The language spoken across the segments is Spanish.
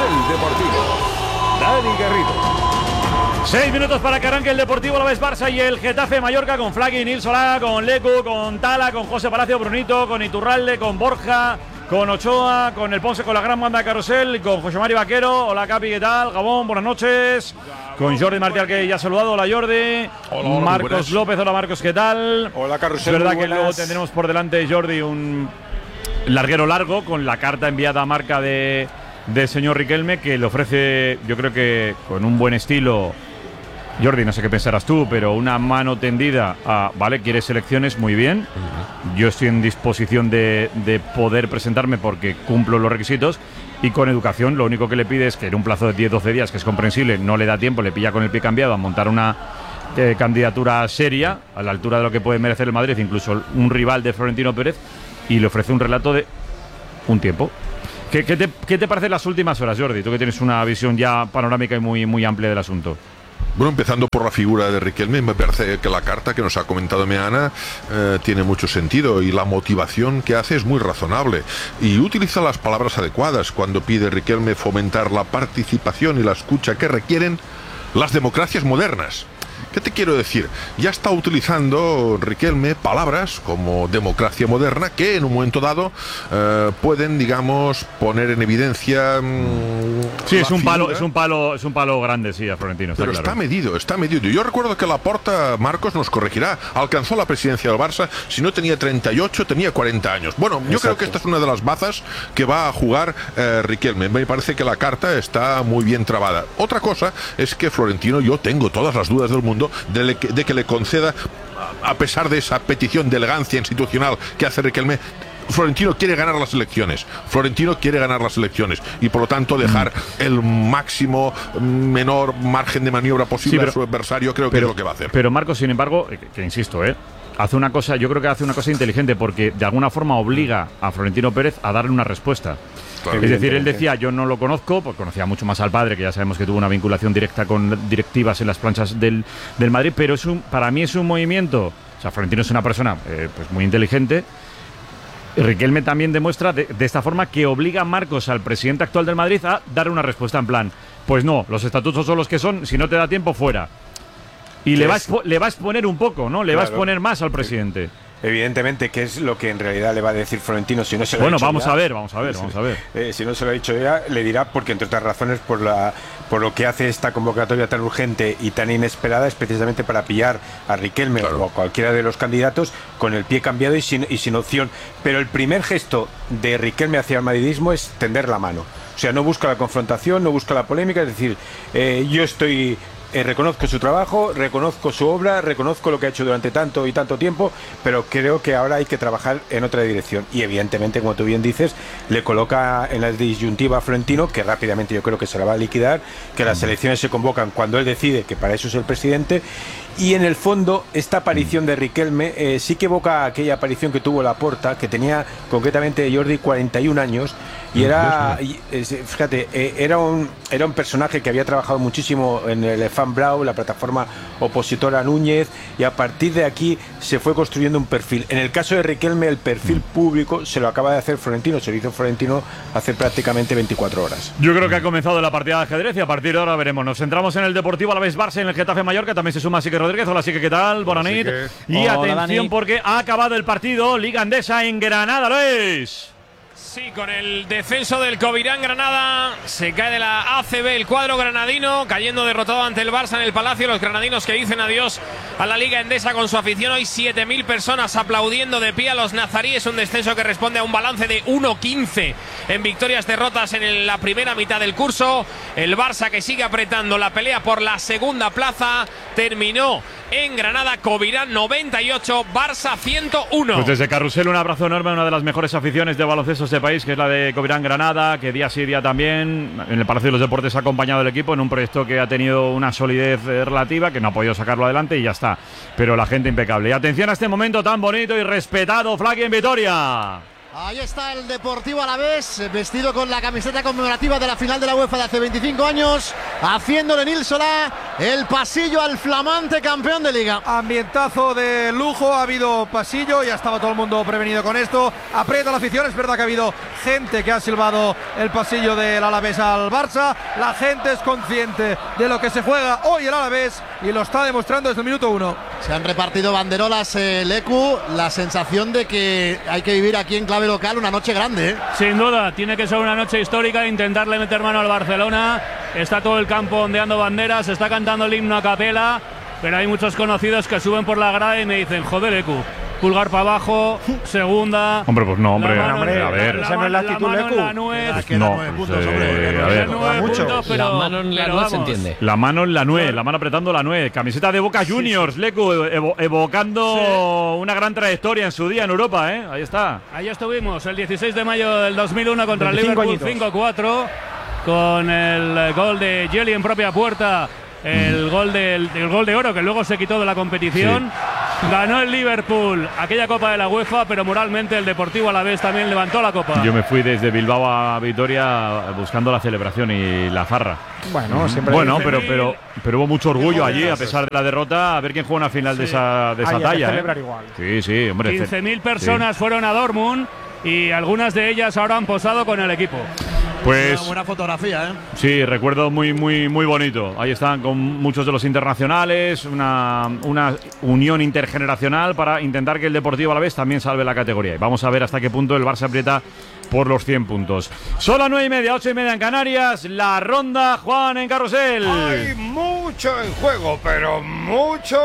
Deportivo. Dani Garrido. 6 minutos para que arranque el Deportivo Alavés Barça y el Getafe Mallorca con Flaqui, Nil Solá, con Lecu, con Tala, con José Palacio, Brunito, con Iturralde, con Borja, con Ochoa, con el Ponce, con la gran banda de Carrusel, con José Mari Vaquero. Hola Capi, ¿qué tal? Gabón, buenas noches. Con Jordi Martial, que ya ha saludado. Hola Jordi. Hola, Marcos López, hola Marcos, ¿qué tal? Hola Carrusel. Es verdad que luego tendremos por delante, Jordi, un larguero largo con la carta enviada a marca del señor Riquelme, que le ofrece, yo creo que con un buen estilo. Jordi, no sé qué pensarás tú, pero una mano tendida a, vale, quieres elecciones, muy bien. Yo estoy en disposición de poder presentarme porque cumplo los requisitos. Y con educación, lo único que le pide es que en un plazo de 10-12 días, que es comprensible, no le da tiempo, le pilla con el pie cambiado a montar una candidatura seria, a la altura de lo que puede merecer el Madrid, incluso un rival de Florentino Pérez, y le ofrece un relato de un tiempo. ¿Qué te parecen las últimas horas, Jordi? Tú que tienes una visión ya panorámica y muy amplia del asunto. Bueno, empezando por la figura de Riquelme, me parece que la carta que nos ha comentado Meana tiene mucho sentido y la motivación que hace es muy razonable y utiliza las palabras adecuadas cuando pide Riquelme fomentar la participación y la escucha que requieren las democracias modernas. ¿Qué te quiero decir? Ya está utilizando Riquelme palabras como democracia moderna que en un momento dado pueden, digamos, poner en evidencia. Sí, es un palo grande, sí, a Florentino. Pero claro. Está medido. Yo recuerdo que Laporta, Marcos nos corregirá, alcanzó la presidencia del Barça, si no tenía 38, tenía 40 años. Bueno, yo creo que esta es una de las bazas que va a jugar Riquelme. Me parece que la carta está muy bien trabada. Otra cosa es que Florentino, yo tengo todas las dudas del mundo de que le conceda, a pesar de esa petición de elegancia institucional que hace Riquelme. Florentino quiere ganar las elecciones. Y por lo tanto dejar el menor margen de maniobra posible a su adversario, creo que es lo que va a hacer. Pero Marcos, sin embargo, que insisto, hace una cosa, yo creo que hace una cosa inteligente porque de alguna forma obliga a Florentino Pérez a darle una respuesta. Claro, es decir, él decía, yo no lo conozco, porque conocía mucho más al padre, que ya sabemos que tuvo una vinculación directa con directivas en las planchas del Madrid, pero para mí es un movimiento, o sea, Florentino es una persona pues muy inteligente. Riquelme también demuestra de esta forma que obliga a Marcos, al presidente actual del Madrid, a dar una respuesta en plan, pues no, los estatutos son los que son, si no te da tiempo, fuera. Y le va a exponer un poco, ¿no? Le va a exponer más al presidente. Evidentemente, ¿qué es lo que en realidad le va a decir Florentino si no se lo ha dicho? Bueno, vamos a ver. Si no se lo ha dicho ya, le dirá, porque entre otras razones, por lo que hace esta convocatoria tan urgente y tan inesperada, es precisamente para pillar a Riquelme o a cualquiera de los candidatos con el pie cambiado y sin opción. Pero el primer gesto de Riquelme hacia el madridismo es tender la mano. O sea, no busca la confrontación, no busca la polémica, es decir, yo estoy... reconozco su trabajo, reconozco su obra, reconozco lo que ha hecho durante tanto y tanto tiempo, pero creo que ahora hay que trabajar en otra dirección. Y evidentemente, como tú bien dices, le coloca en la disyuntiva a Florentino, que rápidamente yo creo que se la va a liquidar, que las elecciones se convocan cuando él decide, que para eso es el presidente. Y en el fondo, esta aparición de Riquelme sí que evoca aquella aparición que tuvo Laporta, que tenía concretamente Jordi 41 años, y era, fíjate, era un personaje que había trabajado muchísimo en el Fan Brau, la plataforma opositora a Núñez, y a partir de aquí se fue construyendo un perfil. En el caso de Riquelme, el perfil público se lo acaba de hacer Florentino, se lo hizo Florentino hace prácticamente 24 horas. Yo creo que ha comenzado la partida de ajedrez y a partir de ahora veremos. Nos centramos en el Deportivo Alavés Barça, en el Getafe Mallorca, también se suma Sique Rodríguez. Hola Sique, ¿qué tal? Buenas noches. Y hola, atención, Dani, porque ha acabado el partido, Liga Endesa en Granada, Luis. Sí, con el descenso del Covirán Granada, se cae de la ACB el cuadro granadino, cayendo derrotado ante el Barça en el Palacio. Los granadinos que dicen adiós a la Liga Endesa con su afición. Hoy 7.000 personas aplaudiendo de pie a los nazaríes. Un descenso que responde a un balance de 1-15 en victorias-derrotas en la primera mitad del curso. El Barça, que sigue apretando la pelea por la segunda plaza, terminó en Granada. Covirán 98, Barça 101. Pues desde Carrusel un abrazo enorme a una de las mejores aficiones de baloncesto de este país, que es la de Covirán Granada, que día sí día también en el Palacio de los Deportes ha acompañado al equipo en un proyecto que ha tenido una solidez relativa, que no ha podido sacarlo adelante y ya está. Pero la gente impecable. Y atención a este momento tan bonito y respetado, Flaqui en Vitoria. Ahí está el Deportivo Alavés, vestido con la camiseta conmemorativa de la final de la UEFA de hace 25 años, haciéndole Nil Solá el pasillo al flamante campeón de Liga. Ambientazo de lujo, ha habido pasillo, ya estaba todo el mundo prevenido con esto. Aprieta la afición, es verdad que ha habido gente que ha silbado el pasillo del Alavés al Barça. La gente es consciente de lo que se juega hoy el Alavés y lo está demostrando desde el minuto 1. Se han repartido banderolas, Lecu, la sensación de que hay que vivir aquí en clave local una noche grande, ¿eh? Sin duda, tiene que ser una noche histórica, intentarle meter mano al Barcelona. Está todo el campo ondeando banderas, está cantando el himno a capela, pero hay muchos conocidos que suben por la grada y me dicen, joder, Lecu, pulgar para abajo, segunda. Hombre, pues no, hombre, a ver. Esa no es la actitud, Lecu. No, a ver. La mano en la nuez se entiende. La mano en la nuez, la mano apretando la nuez. Camiseta de Boca Juniors, Lecu, evocando una gran trayectoria en su día en Europa, ¿eh? Ahí está. Ahí estuvimos, el 16 de mayo del 2001 contra el Liverpool 5-4, con el gol de Jelly en propia puerta. El gol de oro que luego se quitó de la competición. Sí. Ganó el Liverpool aquella Copa de la UEFA, pero moralmente el Deportivo Alavés también levantó la Copa. Yo me fui desde Bilbao a Vitoria buscando la celebración y la farra. Bueno, siempre. Bueno, pero hubo mucho orgullo allí, a pesar de la derrota, a ver quién juega una final de esa talla. Celebrar igual. Sí, hombre. 15.000 personas fueron a Dortmund y algunas de ellas ahora han posado con el equipo. Pues una buena fotografía, ¿eh? Sí, recuerdo muy bonito. Ahí están con muchos de los internacionales, una unión intergeneracional para intentar que el Deportivo Alavés también salve la categoría. Y vamos a ver hasta qué punto el Barça aprieta por los 100 puntos. Son las 9:30, 8:30 en Canarias. La ronda, Juan, en Carrusel. Hay mucho en juego, pero mucho.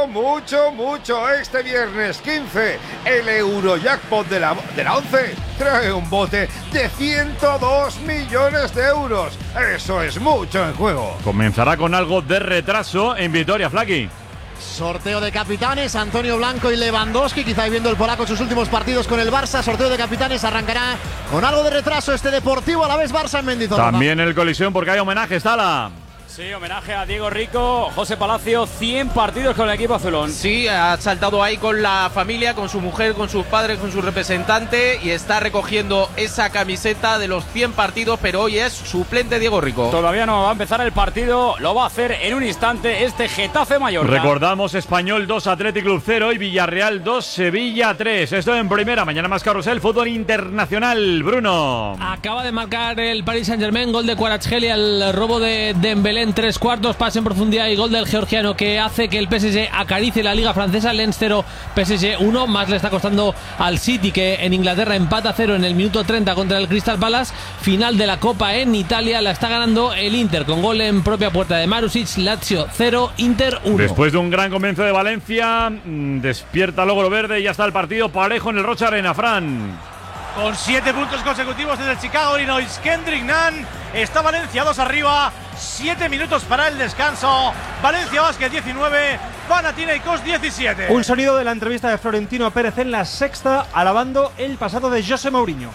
Este viernes 15, el Eurojackpot de la 11 trae un bote de 102 millones de euros. Eso es mucho en juego. Comenzará con algo de retraso en Vitoria, Flaki. Sorteo de capitanes, Antonio Blanco y Lewandowski, quizá viendo el polaco en sus últimos partidos con el Barça. Sorteo de capitanes, arrancará con algo de retraso este Deportivo Alavés Barça en Mendizorroza. También el colisión porque hay homenaje, Stala. Sí, homenaje a Diego Rico, José Palacio, 100 partidos con el equipo azulón. Sí, ha saltado ahí con la familia, con su mujer, con sus padres, con su representante y está recogiendo esa camiseta de los 100 partidos, pero hoy es suplente Diego Rico. Todavía no va a empezar el partido, lo va a hacer en un instante este Getafe Mallorca. Recordamos, Español 2, Athletic Club 0 y Villarreal 2, Sevilla 3. Esto en primera, mañana más Carrusel, fútbol internacional, Bruno. Acaba de marcar el Paris Saint-Germain, gol de Kvaratskhelia, el robo de Dembélé en 3/4, pase en profundidad y gol del georgiano que hace que el PSG acaricie la liga francesa. Lens 0, PSG 1, más le está costando al City, que en Inglaterra empata 0 en el minuto 30 contra el Crystal Palace. Final de la Copa en Italia, la está ganando el Inter con gol en propia puerta de Marusic. Lazio 0, Inter 1. Después de un gran comienzo de Valencia, despierta logro verde y ya está el partido parejo en el Rocha Arena, Fran. Con 7 puntos consecutivos desde el Chicago Illinois, Kendrick Nunn, está Valencia 2 arriba, 7 minutos para el descanso. Valencia Basket 19, Panathinaikos 17. Un sonido de la entrevista de Florentino Pérez en La Sexta, alabando el pasado de José Mourinho.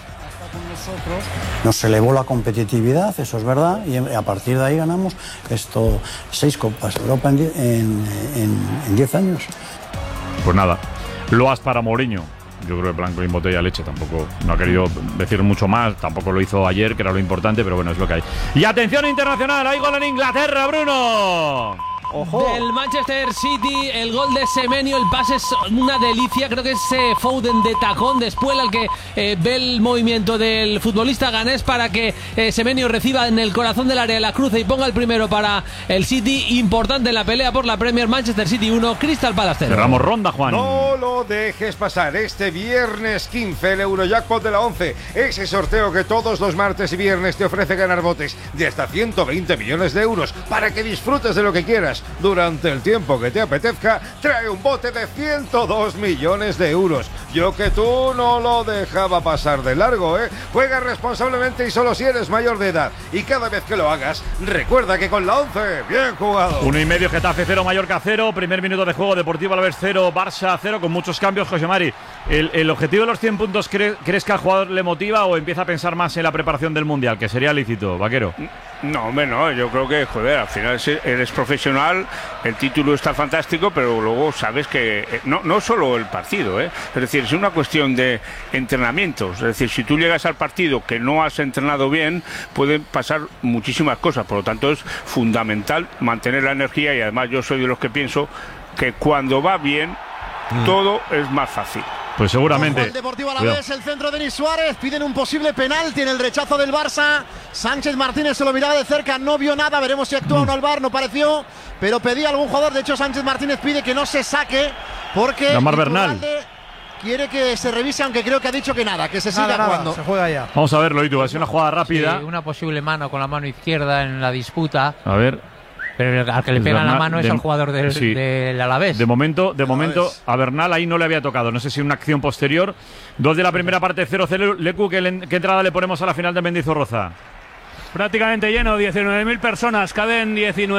Nos elevó la competitividad, eso es verdad, y a partir de ahí ganamos 6 Copas Europa en 10 años. Pues nada, loas para Mourinho. Yo creo que blanco y en botella leche, tampoco no ha querido decir mucho más, tampoco lo hizo ayer, que era lo importante, pero bueno, es lo que hay. Y atención internacional, hay gol en Inglaterra, Bruno. Ojo. Del Manchester City, el gol de Semenyo, el pase es una delicia, creo que es Foden de tacón de espuela el que ve el movimiento del futbolista ganés para que Semenyo reciba en el corazón del área la cruce y ponga el primero para el City. Importante en la pelea por la Premier, Manchester City 1, Crystal Palace 0. Cerramos ronda, Juan. No lo dejes pasar, este viernes 15 el Eurojackpot de la 11, ese sorteo que todos los martes y viernes te ofrece ganar botes de hasta 120 millones de euros para que disfrutes de lo que quieras durante el tiempo que te apetezca. Trae un bote de 102 millones de euros. Yo que tú no lo dejaba pasar de largo, ¿eh? Juega responsablemente y solo si eres mayor de edad. Y cada vez que lo hagas, recuerda que con la 11, bien jugado. 1,5, Getafe 0, Mallorca 0. Primer minuto de juego, Deportivo Alavés 0, Barça 0, con muchos cambios. José Mari, ¿el objetivo de los 100 puntos crees que al jugador le motiva o empieza a pensar más en la preparación del Mundial, que sería lícito, Vaquero? No, hombre, no, yo creo que, joder, al final eres profesional, el título está fantástico, pero luego sabes que no solo el partido, es decir, es una cuestión de entrenamientos, es decir, si tú llegas al partido que no has entrenado bien, pueden pasar muchísimas cosas, por lo tanto es fundamental mantener la energía y además yo soy de los que pienso que cuando va bien, todo es más fácil. Pues seguramente. El Deportivo Alavés, el centro de Denis Suárez, piden un posible penalti en el rechazo del Barça. Sánchez Martínez se lo miraba de cerca, no vio nada, veremos si actúa o no al VAR, no pareció, pero pedía algún jugador. De hecho, Sánchez Martínez pide que no se saque porque Lamar Bernal quiere que se revise, aunque creo que ha dicho que nada, que se siga jugando. Se juega ya. Vamos a verlo, Itu, va a ser una jugada rápida. Sí, una posible mano con la mano izquierda en la disputa. A ver. Pero al que le pega la mano es al jugador del Alavés. De momento, a Bernal ahí no le había tocado. No sé si una acción posterior. 2 de la primera parte, 0-0. Lecu, ¿qué entrada le ponemos a la final de Mendizorroza? Prácticamente lleno, 19.000 personas, caben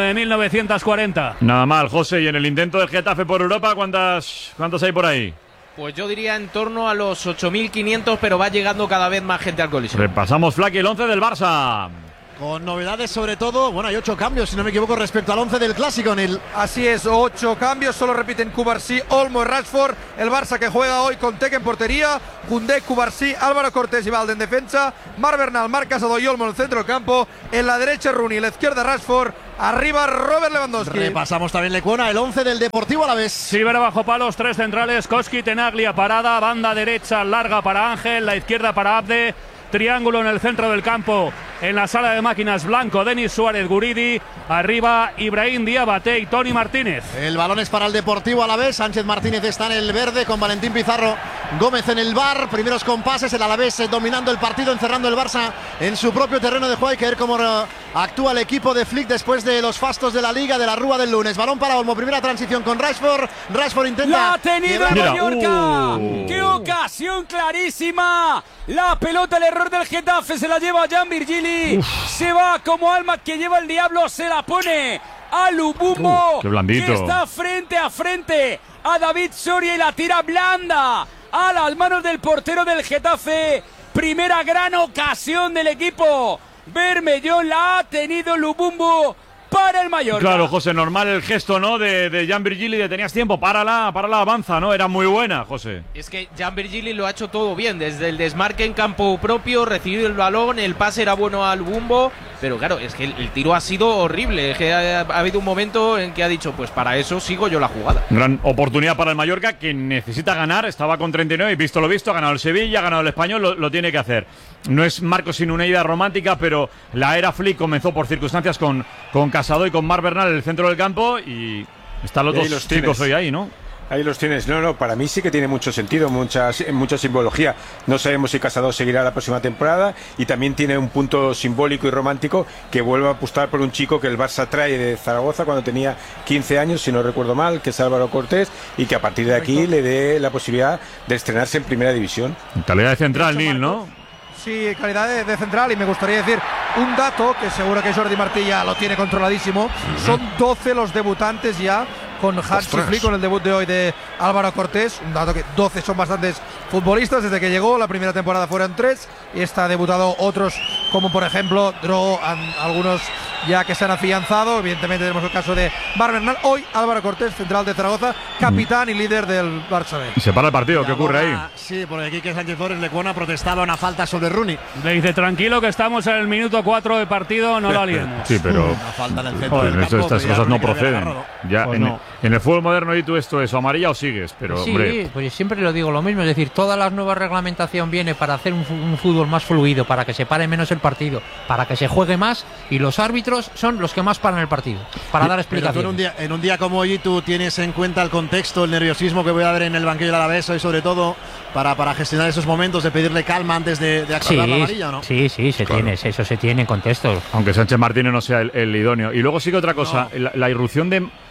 19.940. Nada mal, José. Y en el intento del Getafe por Europa, ¿cuántos hay por ahí? Pues yo diría en torno a los 8.500, pero va llegando cada vez más gente al Coliseo. Repasamos, Flaky, el 11 del Barça. Con novedades sobre todo, bueno, hay 8 cambios, si no me equivoco, respecto al 11 del Clásico, Nil. Así es, 8 cambios, solo repiten Cubarsí, Olmo y Rashford. El Barça que juega hoy con Teque en portería, Koundé, Cubarsí, Álvaro Cortés y Valde en defensa, Marc Bernal, Marc Casado y Olmo en el centro del campo, en la derecha Rooney, en la izquierda Rashford, arriba Robert Lewandowski. Repasamos también, Lecuona, el 11 del Deportivo Alavés. Silver bajo palos, 3 centrales, Koski, Tenaglia, parada, banda derecha larga para Ángel, la izquierda para Abde. Triángulo en el centro del campo, en la sala de máquinas, Blanco, Denis Suárez, Guridi, arriba Ibrahim Diabate y Toni Martínez. El balón es para el Deportivo Alavés, Sánchez Martínez está en el verde con Valentín Pizarro Gómez en el VAR, primeros compases, el Alavés dominando el partido, encerrando el Barça en su propio terreno de juego. Hay que ver cómo actúa el equipo de Flick después de los fastos de la Liga, de la Rúa del lunes. Balón para Olmo, primera transición con Rashford intenta... ¡La ha tenido el Mallorca! ¡Qué ocasión clarísima! La pelota, el error del Getafe, se la lleva a Jan Virgili. Se va como alma que lleva el diablo, se la pone a Lubumbo, qué blandito, que está frente a frente a David Soria y la tira blanda a las manos del portero del Getafe. Primera gran ocasión del equipo Bermellón, la ha tenido Lubumbo para el Mallorca. Claro, José, normal el gesto, ¿no? De Jan Virgili, de tenías tiempo, párala, avanza, ¿no? Era muy buena, José. Es que Jan Virgili lo ha hecho todo bien, desde el desmarque en campo propio, recibido el balón, el pase era bueno al Bumbo, pero claro, es que el tiro ha sido horrible, es que ha habido un momento en que ha dicho, pues para eso sigo yo la jugada. Gran oportunidad para el Mallorca, que necesita ganar, estaba con 39 y visto lo visto, ha ganado el Sevilla, ha ganado el Español, lo tiene que hacer. No es Marcos sin una idea romántica, pero la era Flick comenzó por circunstancias con Casado y con Marc Bernal en el centro del campo y están los dos chicos hoy ahí, ¿no? Ahí los tienes. No, para mí sí que tiene mucho sentido, mucha simbología. No sabemos si Casado seguirá la próxima temporada y también tiene un punto simbólico y romántico que vuelve a apostar por un chico que el Barça trae de Zaragoza cuando tenía 15 años, si no recuerdo mal, que es Álvaro Cortés, y que a partir de aquí le dé la posibilidad de estrenarse en Primera División. En calidad de central, Nil, ¿no? Sí, calidad de central, y me gustaría decir un dato que seguro que Jordi Martí ya lo tiene controladísimo. Son 12 los debutantes ya con Hansi Flick, con el debut de hoy de Álvaro Cortés. Un dato que 12 son bastantes futbolistas desde que llegó. La primera temporada fueron 3 y está debutado otros como por ejemplo Dro, algunos ya que se han afianzado. Evidentemente tenemos el caso de Marc Bernal. Hoy Álvaro Cortés, central de Zaragoza, capitán y líder del Barça B. Y se para el partido, ¿qué ocurre ahí? Sí, porque aquí que Sánchez Flores Lecuona protestaba una falta sobre Rooney. Le dice, tranquilo que estamos en el minuto 4 de partido, no lo liemos. Sí, pero una falta en el centro del campo, estas cosas no proceden. Ya pues en el fútbol moderno, y tú esto es amarilla o sigues, pero sí, hombre. Pues siempre lo digo lo mismo, es decir, toda la nueva reglamentación viene para hacer un fútbol más fluido, para que se pare menos el partido, para que se juegue más, y los árbitros son los que más paran el partido, para dar explicaciones. En un día como hoy tú tienes en cuenta el contexto, el nerviosismo que voy a haber en el banquillo del Alavés y sobre todo para gestionar esos momentos de pedirle calma antes de acordar la amarilla, ¿o no? Sí, eso se tiene en contexto. Aunque Sánchez Martínez no sea el idóneo. Y luego sigue otra cosa, la irrupción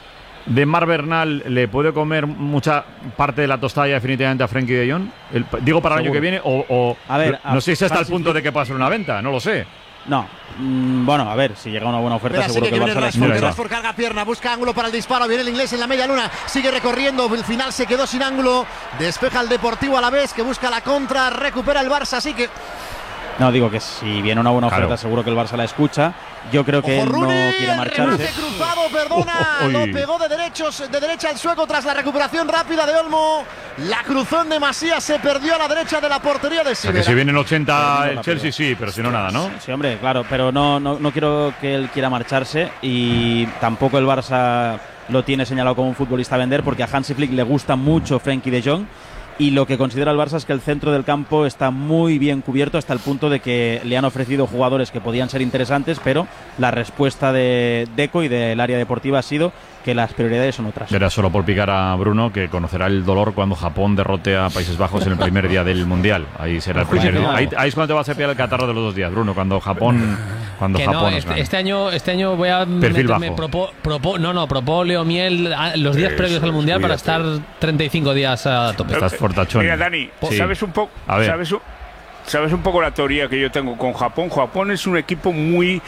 de Marc Bernal le puede comer mucha parte de la tostada ya definitivamente a Frenkie de Jong. Digo para el año que viene o a ver, no sé si hasta el punto de que pase una venta, no lo sé. No, bueno, a ver, si llega una buena oferta seguro que el Barça Rashford carga pierna, busca ángulo para el disparo, viene el inglés en la media luna, sigue recorriendo, el final se quedó sin ángulo, despeja el Deportivo Alavés que busca la contra, recupera el Barça, así que No, digo que si viene una buena oferta, seguro que el Barça la escucha. Yo creo que él no quiere marcharse. Cruzado, perdona, lo pegó de derecha el sueco tras la recuperación rápida de Olmo. La cruzó en demasía, se perdió a la derecha de la portería de Sivera. O sea, que si viene en 80 el Chelsea, sí, pero si no, nada, ¿no? Sí, hombre, claro, pero no quiero que él quiera marcharse y tampoco el Barça lo tiene señalado como un futbolista a vender, porque a Hansi Flick le gusta mucho Frenkie de Jong. Y lo que considera el Barça es que el centro del campo está muy bien cubierto, hasta el punto de que le han ofrecido jugadores que podían ser interesantes, pero la respuesta de Deco y del área deportiva ha sido que las prioridades son otras. Era solo por picar a Bruno, que conocerá el dolor cuando Japón derrote a Países Bajos en el primer día del Mundial. Ahí será el primer día. Ahí es cuando te vas a pillar el catarro de los 2 días, Bruno, cuando Japón este año voy a meterme propóleo, miel los días previos al Mundial para estar 35 días a tope. Estás fortachón. Mira, Dani, ¿sabes un poco? ¿Sabes un poco la teoría que yo tengo con Japón? Japón es un equipo muy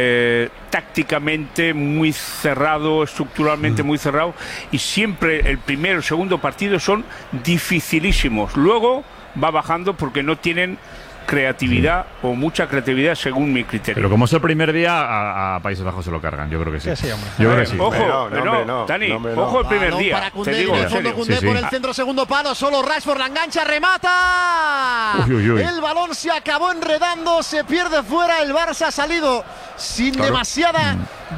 tácticamente muy cerrado, estructuralmente muy cerrado, y siempre el primero y el segundo partido son dificilísimos. Luego va bajando porque no tienen creatividad o mucha creatividad según mi criterio. Pero como es el primer día, a Países Bajos se lo cargan, yo creo que sí. Yo creo que sí. Ojo, Dani, ojo el primer día. Para Koundé, te digo, en el fondo Koundé por el centro, segundo palo, solo Rashford la engancha, remata. El balón se acabó enredando, se pierde fuera, el Barça ha salido sin demasiada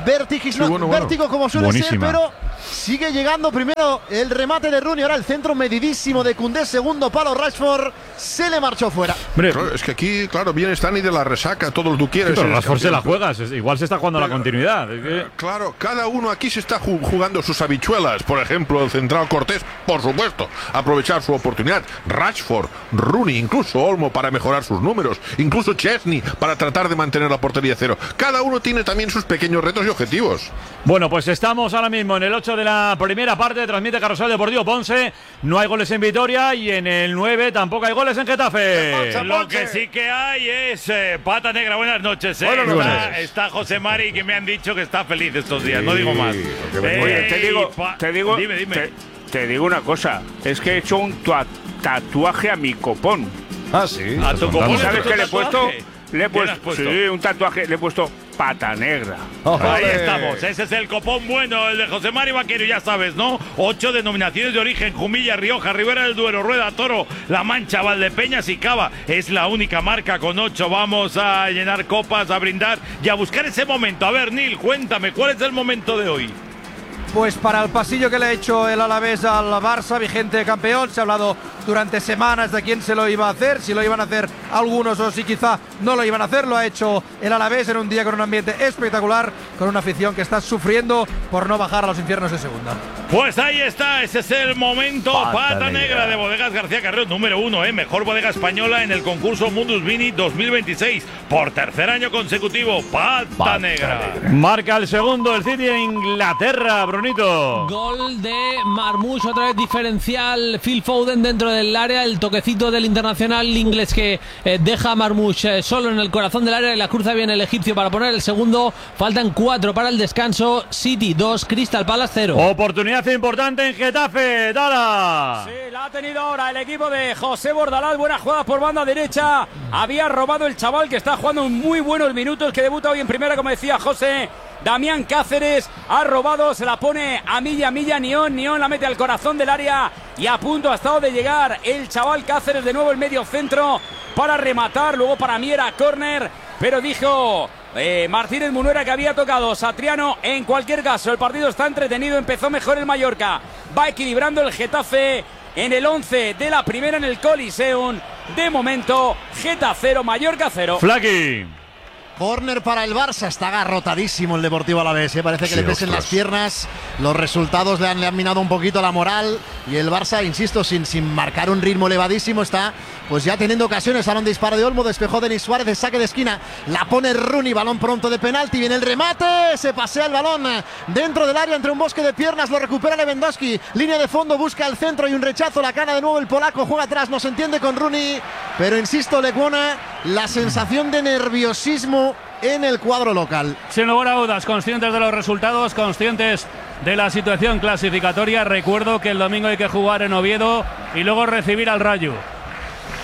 vértigo como suele ser, pero sigue llegando primero el remate de Rooney, ahora el centro medidísimo de Koundé, segundo palo Rashford, se le marchó fuera. Claro, es que aquí, claro, viene Stani de la resaca, todo lo que tú quieres. Pero Rashford se la juega, igual se está jugando la continuidad. Claro, cada uno aquí se está jugando sus habichuelas. Por ejemplo, el central Cortés, por supuesto, aprovechar su oportunidad. Rashford, Rooney, incluso Olmo para mejorar sus números, incluso Chesney para tratar de mantener la portería cero. Cada uno tiene también sus pequeños retos y objetivos. Bueno, pues estamos ahora mismo en el 8 de la primera parte, transmite Carrusel Deportivo Ponce. No hay goles en Vitoria y en el 9 tampoco hay goles en Getafe. Lo que sí que hay es Pata Negra. Buenas noches. Está José Mari, que me han dicho que está feliz estos días. No digo más. Dime. Te digo una cosa. Es que he hecho un tatuaje a mi copón. Ah, sí. ¿A tu copón? ¿Sabes qué le he puesto? Le he puesto, sí, un tatuaje, le he puesto Pata Negra. Ahí estamos, ese es el copón bueno, el de José Mari Vaquero, ya sabes, ¿no? 8 denominaciones de origen: Jumilla, Rioja, Ribera del Duero, Rueda, Toro, La Mancha, Valdepeñas y Cava. Es la única marca con 8. Vamos a llenar copas, a brindar y a buscar ese momento. A ver, Nil, cuéntame, ¿cuál es el momento de hoy? Pues para el pasillo que le ha hecho el Alavés al Barça, vigente campeón, se ha hablado durante semanas de quién se lo iba a hacer, si lo iban a hacer algunos o si quizá no lo iban a hacer. Lo ha hecho el Alavés en un día con un ambiente espectacular, con una afición que está sufriendo por no bajar a los infiernos de segunda. Pues ahí está, ese es el momento. Pata Negra de Bodegas García Carreón, número 1, mejor bodega española en el concurso Mundus Vini 2026. Por tercer año consecutivo, Pata Negra. Marca el segundo, el City de Inglaterra, Brunito. Gol de Marmoush, otra vez diferencial. Phil Foden dentro del área, el toquecito del internacional inglés que deja a Marmoush solo en el corazón del área y la cruza bien el egipcio para poner el segundo. Faltan 4 para el descanso. City 2, Crystal Palace 0. Oportunidad importante en Getafe, Dala. Sí, la ha tenido ahora el equipo de José Bordalás. Buena jugada por banda derecha. Había robado el chaval que está jugando muy buenos minutos, que debuta hoy en primera, como decía José. Damián Cáceres ha robado, se la pone a milla, Nión la mete al corazón del área y a punto ha estado de llegar el chaval Cáceres, de nuevo el medio centro para rematar, luego para mí era córner, pero dijo Martínez Munuera que había tocado Satriano. En cualquier caso, el partido está entretenido, empezó mejor el Mallorca, va equilibrando el Getafe en el 11 de la primera en el Coliseum. De momento, Getafe 0, Mallorca 0. Flaqui. Corner para el Barça, está agarrotadísimo el Deportivo Alavés, parece que le pesen las piernas, los resultados le han minado un poquito la moral y el Barça, insisto, sin marcar un ritmo elevadísimo, está pues ya teniendo ocasiones. Ahora un disparo de Olmo, despejó Denis Suárez de saque de esquina, la pone Rooney, balón pronto de penalti, viene el remate, se pasea el balón dentro del área entre un bosque de piernas, lo recupera Lewandowski, línea de fondo, busca el centro y un rechazo, la cana de nuevo el polaco, juega atrás, no se entiende con Rooney, pero insisto, Lecuona, la sensación de nerviosismo en el cuadro local. Sin lugar a dudas, conscientes de los resultados, conscientes de la situación clasificatoria. Recuerdo que el domingo hay que jugar en Oviedo y luego recibir al Rayo.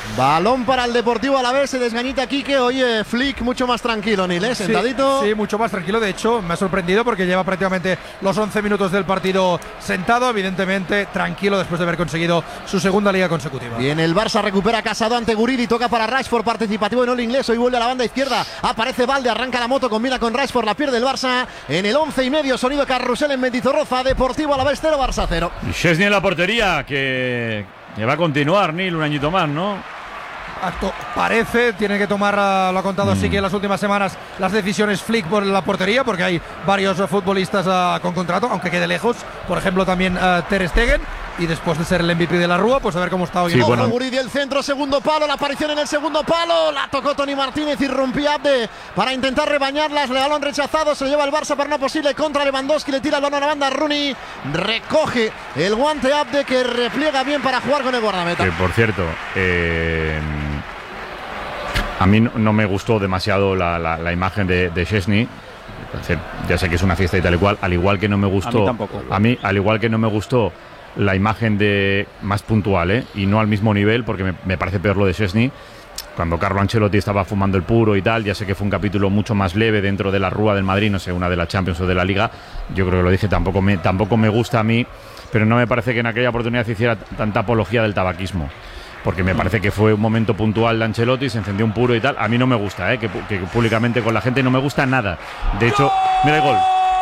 Balón para el Deportivo Alavés, se desgañita Quique. Oye, Flick mucho más tranquilo, Nil, sentadito. Sí, mucho más tranquilo. De hecho, me ha sorprendido porque lleva prácticamente los 11 minutos del partido sentado. Evidentemente, tranquilo después de haber conseguido su segunda liga consecutiva. Bien, el Barça recupera Casado ante Guridi. Toca para Rashford, participativo en el inglés. Hoy vuelve a la banda izquierda. Aparece Valde, arranca la moto, combina con Rashford. La pierde el Barça en el 11:30. Sonido carrusel en Mendizorroza. Deportivo Alavés 0, Barça 0. Y Szczesny en la portería, que va a continuar, Nil, un añito más, ¿no? Parece, tiene que tomar, lo ha contado sí que en las últimas semanas, las decisiones Flick por la portería, porque hay varios futbolistas con contrato, aunque quede lejos. Por ejemplo, también Ter Stegen. Y después de ser el MVP de la Rúa, pues a ver cómo está hoy. Sí, bueno. Guridi, el centro, segundo palo, la aparición en el segundo palo. La tocó Toni Martínez y rompía Abde para intentar rebañarlas. El balón rechazado, se lo lleva el Barça para una posible contra Lewandowski. Le tira el balón a la banda, Rooney recoge el guante Abde, que repliega bien para jugar con el guardameta. Por cierto, a mí no me gustó demasiado la imagen de Szczesny. Ya sé que es una fiesta y tal y cual. Al igual que no me gustó. A mí tampoco. Al igual que no me gustó la imagen de más puntual, y no al mismo nivel, porque me parece peor lo de Szczesny. Cuando Carlo Ancelotti estaba fumando el puro y tal, ya sé que fue un capítulo mucho más leve dentro de la Rúa del Madrid, no sé, una de la Champions o de la Liga. Yo creo que lo dije, tampoco me gusta a mí, pero no me parece que en aquella oportunidad se hiciera tanta apología del tabaquismo. Porque me parece que fue un momento puntual de Ancelotti, se encendió un puro y tal. A mí no me gusta, que públicamente con la gente no me gusta nada. De hecho, mira el gol.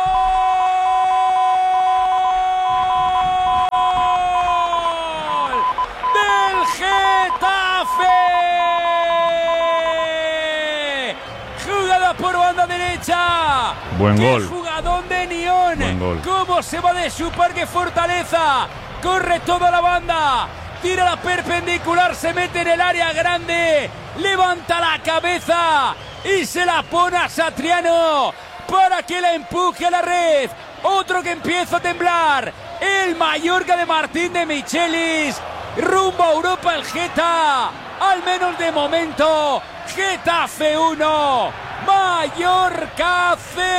Buen gol. Jugadón de Nión. Cómo se va de su parque Fortaleza. Corre toda la banda. Tira la perpendicular. Se mete en el área grande. Levanta la cabeza. Y se la pone a Satriano para que la empuje a la red. Otro que empieza a temblar. El Mallorca de Martín de Michelis. Rumbo a Europa el Geta. Al menos de momento. Getafe 1, Mallorca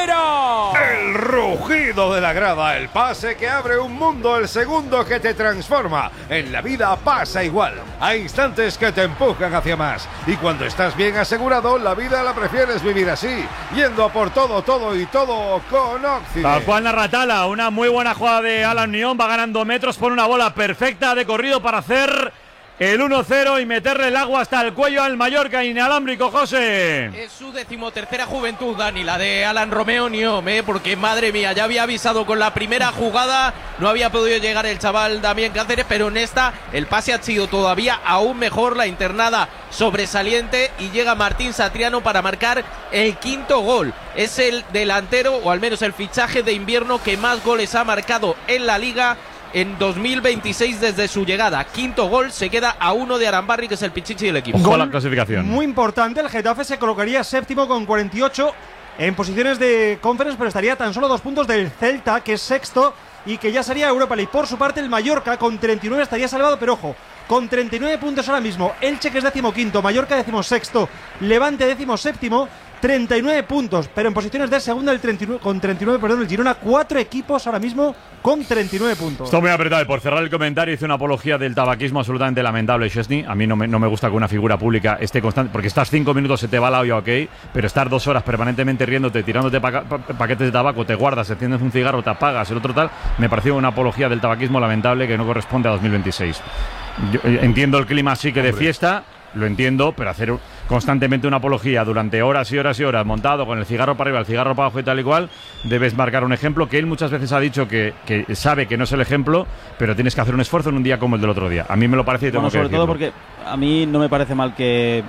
0. El rugido de la grada, el pase que abre un mundo, el segundo que te transforma. En la vida pasa igual. Hay instantes que te empujan hacia más. Y cuando estás bien asegurado, la vida la prefieres vivir así. Yendo a por todo y todo con Occident. Tal cual Narratala, una muy buena jugada de Alan Nión. Va ganando metros por una bola perfecta de corrido para hacer el 1-0 y meterle el agua hasta el cuello al Mallorca inalámbrico, José. Es su 13ª juventud, Dani, la de Alan Romeo Niom, porque madre mía, ya había avisado con la primera jugada, no había podido llegar el chaval Damián Cáceres, pero en esta el pase ha sido todavía aún mejor, la internada sobresaliente y llega Martín Satriano para marcar el 5º gol. Es el delantero, o al menos el fichaje de invierno que más goles ha marcado en la Liga en 2026 desde su llegada. 5º gol, se queda a 1 de Arambarri, que es el pichichi del equipo. Ojo a la clasificación. Muy importante, el Getafe se colocaría séptimo con 48 en posiciones de Conference, pero estaría tan solo 2 puntos del Celta, que es sexto y que ya sería Europa League. Por su parte, el Mallorca con 39 estaría salvado, pero ojo, con 39 puntos ahora mismo. Elche, que es 15º, Mallorca 16º, Levante 17º, 39 puntos, pero en posiciones de segunda el 39, con 39, perdón, el Girona, 4 equipos ahora mismo con 39 puntos. Está muy apretado. Y por cerrar el comentario, hice una apología del tabaquismo absolutamente lamentable, Szczesny. A mí no me gusta que una figura pública esté constante, porque estás 5 minutos, se te va la olla, ok, pero estar 2 horas permanentemente riéndote, tirándote paquetes de tabaco, te guardas, enciendes un cigarro, te apagas, el otro tal, me pareció una apología del tabaquismo lamentable que no corresponde a 2026. Yo entiendo el clima sí que de fiesta, lo entiendo, pero hacer constantemente una apología durante horas y horas y horas montado con el cigarro para arriba, el cigarro para abajo y tal y cual, debes marcar un ejemplo que él muchas veces ha dicho que sabe que no es el ejemplo, pero tienes que hacer un esfuerzo en un día como el del otro día. A mí me lo parece y tengo que decirlo. Sobre todo porque a mí no me parece mal que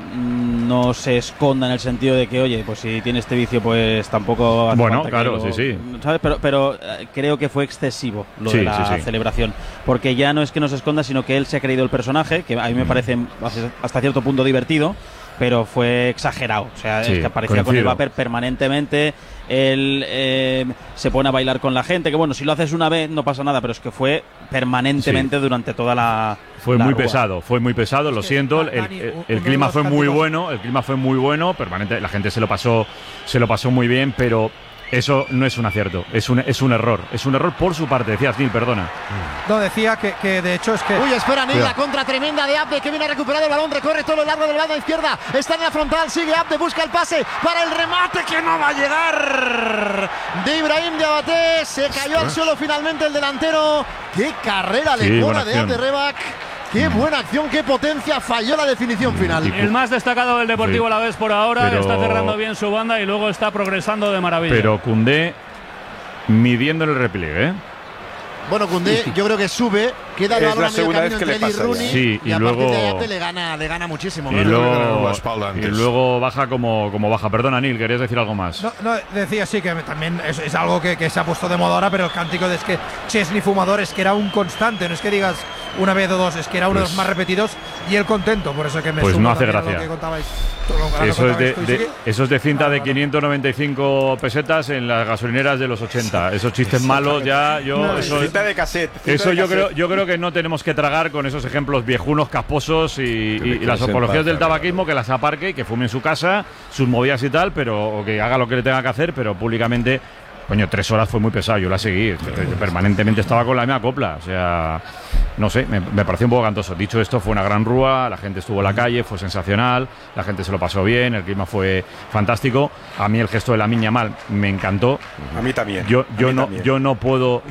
no se esconda en el sentido de que, oye, pues si tiene este vicio, pues tampoco hace bueno, falta claro, que sí. ¿sabes? Pero creo que fue excesivo lo de la celebración, porque ya no es que no se esconda, sino que él se ha creído el personaje, que a mí me parece hasta cierto punto divertido, pero fue exagerado. O sea, es que aparecía con el vapor permanentemente. Él se pone a bailar con la gente, que bueno, si lo haces una vez no pasa nada, pero es que fue permanentemente durante toda la... Fue muy pesado, lo siento. El clima fue muy bueno, permanente, la gente se lo pasó muy bien, pero Eso no es un acierto, es un error. Es un error por su parte, decías, Neil, perdona. No, decía que de hecho es que... Uy, espera, Neil, la contra tremenda de Abde, que viene a recuperar el balón, recorre todo lo largo del banda izquierda, está en la frontal, sigue Abde, busca el pase para el remate que no va a llegar de Ibrahim Diabaté, se cayó al suelo finalmente el delantero. Qué carrera le cobra de Abde Rebac. Qué buena acción, qué potencia, falló la definición final. El más destacado del Deportivo Alavés por ahora, está cerrando bien su banda y luego está progresando de maravilla. Pero Koundé midiendo el repliegue, ¿eh? Bueno, Koundé yo creo que sube, queda el balón a medio camino entre él y Rooney, sí, y a partir de ahí le gana muchísimo. Y luego baja como baja. Perdona, Neil, ¿querías decir algo más? No, decía sí, que también es algo que se ha puesto de moda ahora, pero el cántico de es que Chesney fumador es que era un constante, no es que digas una vez o dos, es que era uno de los más repetidos y él contento, por eso que me pues sumo no hace también a gracia. lo que contabais. Eso es de cinta de 595 pesetas en las gasolineras de los 80. Esos chistes malos ya cinta de cassette. Eso yo creo que no tenemos que tragar con esos ejemplos viejunos, casposos y las apologías del tabaquismo, que las aparque y que fume en su casa, sus movidas y tal, pero o que haga lo que le tenga que hacer, pero públicamente. Coño, 3 horas fue muy pesado, yo la seguí, permanentemente estaba con la misma copla, o sea, no sé, me pareció un poco cantoso. Dicho esto, fue una gran rúa, la gente estuvo en la calle, fue sensacional, la gente se lo pasó bien, el clima fue fantástico. A mí el gesto de Lamine Yamal me encantó. A mí también. Yo no puedo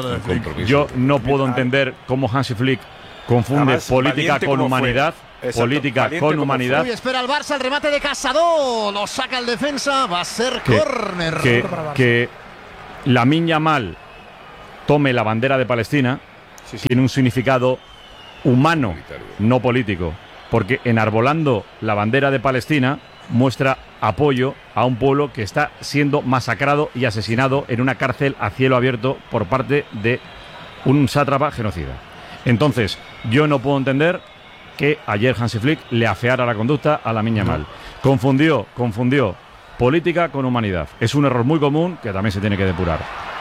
entender cómo Hansi Flick confunde Además, política con humanidad. Exacto, política con humanidad. Uy, espera el Barça, el remate de Casado, lo saca el defensa, va a ser córner. Que Lamine Yamal tome la bandera de Palestina tiene un significado humano, no político, porque enarbolando la bandera de Palestina muestra apoyo a un pueblo que está siendo masacrado y asesinado en una cárcel a cielo abierto por parte de un sátrapa genocida. Entonces, yo no puedo entender que ayer Hansi Flick le afeara la conducta a Lamine Yamal. Confundió política con humanidad. Es un error muy común que también se tiene que depurar.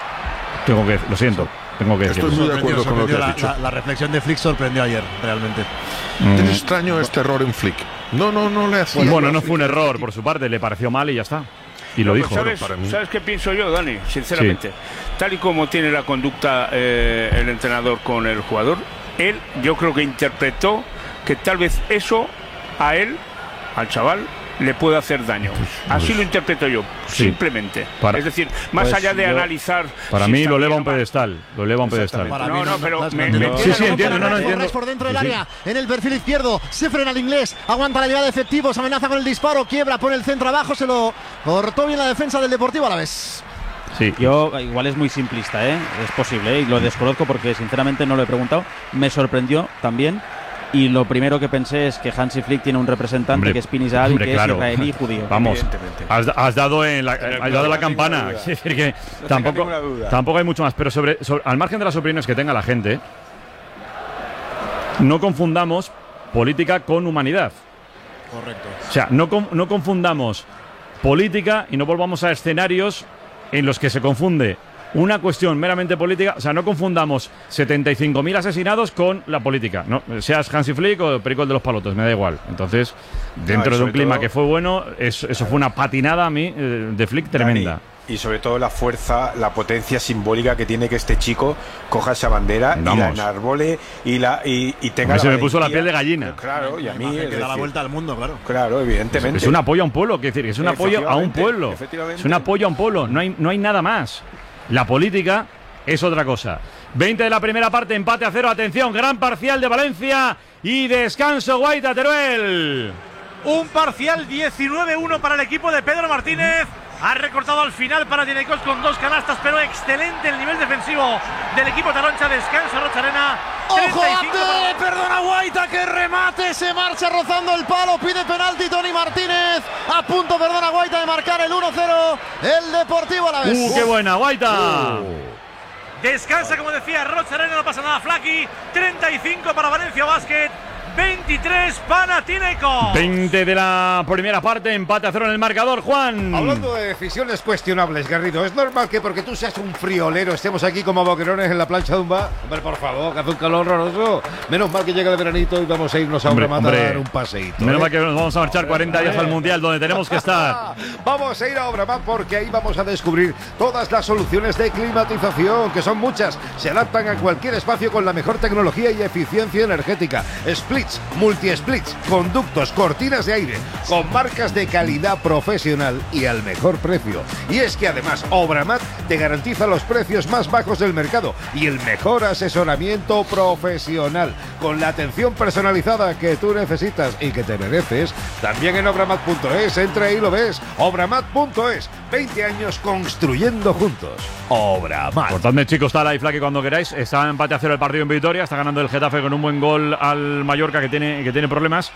Lo siento, tengo que decirlo. Estoy muy de acuerdo con lo que has dicho. La reflexión de Flick sorprendió ayer, realmente. Es extraño este error en Flick. No le hacía. Bueno, no fue un error por su parte, le pareció mal y ya está. Y lo dijo. ¿Sabes qué pienso yo, Dani? Sinceramente, tal y como tiene la conducta el entrenador con el jugador, él yo creo que interpretó que tal vez eso a él, al chaval, le puede hacer daño. Así lo interpreto yo, simplemente. Es decir, más allá de analizar. Para mí lo eleva a un pedestal. Sí, entiendo. Torres por dentro del área, en el perfil izquierdo, se frena el inglés, aguanta la llegada de efectivos, amenaza con el disparo, quiebra, pone el centro abajo, se lo cortó bien la defensa del Deportivo Alavés. Sí, yo igual es muy simplista, es posible, y lo desconozco porque sinceramente no lo he preguntado. Me sorprendió también. Y lo primero que pensé es que Hansi Flick tiene un representante que es Pini Zahavi, que es israelí judío. Vamos, has dado la campana. Es decir, que tampoco hay mucho más. Pero al margen de las opiniones que tenga la gente, no confundamos política con humanidad. Correcto. O sea, no confundamos política y no volvamos a escenarios en los que se confunde una cuestión meramente política. O sea, no confundamos 75.000 asesinados con la política. No, seas Hansi Flick o Perico el de los Palotes, me da igual. Entonces, dentro de un clima que fue bueno, eso fue una patinada a mí de Flick tremenda. Y sobre todo la fuerza, la potencia simbólica que tiene que este chico coja esa bandera y la enarbole y tenga a mí se me puso la piel de gallina. Claro, y a mí que da la vuelta al mundo, claro. Claro, evidentemente. Es un apoyo a un pueblo, quiero decir, es un apoyo a un pueblo. Es un apoyo a un pueblo, no hay nada más. La política es otra cosa. 20 de la primera parte, empate a 0. Atención, gran parcial de Valencia y descanso, Guaita, Teruel. Un parcial 19-1 para el equipo de Pedro Martínez. Ha recortado al final para Panathinaikos con 2 canastas, pero excelente el nivel defensivo del equipo taroncha. Descansa Rocharena. ¡Ojo, Abde! Perdona, Guaita, que remate, se marcha rozando el palo, pide penalti Tony Martínez. A punto, perdona, Guaita, de marcar el 1-0 el Deportivo Alavés. ¡Qué buena, Guaita! Descansa, como decía Rocharena, no pasa nada, Flaky. 35 para Valencia Basket. 23 Panathinaikos. 20 de la primera parte, empate a 0 en el marcador, Juan. Hablando de decisiones cuestionables, Garrido, es normal que porque tú seas un friolero estemos aquí como boquerones en la plancha de un bar. Hombre, por favor, que hace un calor horroroso. Menos mal que llega el veranito y vamos a irnos a Obramat a dar un paseíto. Menos mal que nos vamos a marchar 40 días al Mundial, donde tenemos que estar. Vamos a ir a Obramat porque ahí vamos a descubrir todas las soluciones de climatización, que son muchas. Se adaptan a cualquier espacio con la mejor tecnología y eficiencia energética. Splits, multi-splits, conductos, cortinas de aire, con marcas de calidad profesional y al mejor precio. Y es que además Obramat te garantiza los precios más bajos del mercado y el mejor asesoramiento profesional, con la atención personalizada que tú necesitas y que te mereces. También en obramat.es, entra y lo ves. Obramat.es, 20 años construyendo juntos. Obramat. Cortadme, chicos, está la Iflaki cuando queráis. Está en empate a 0 el partido en Vitoria. Está ganando el Getafe con un buen gol al Mallorca, que tiene problemas.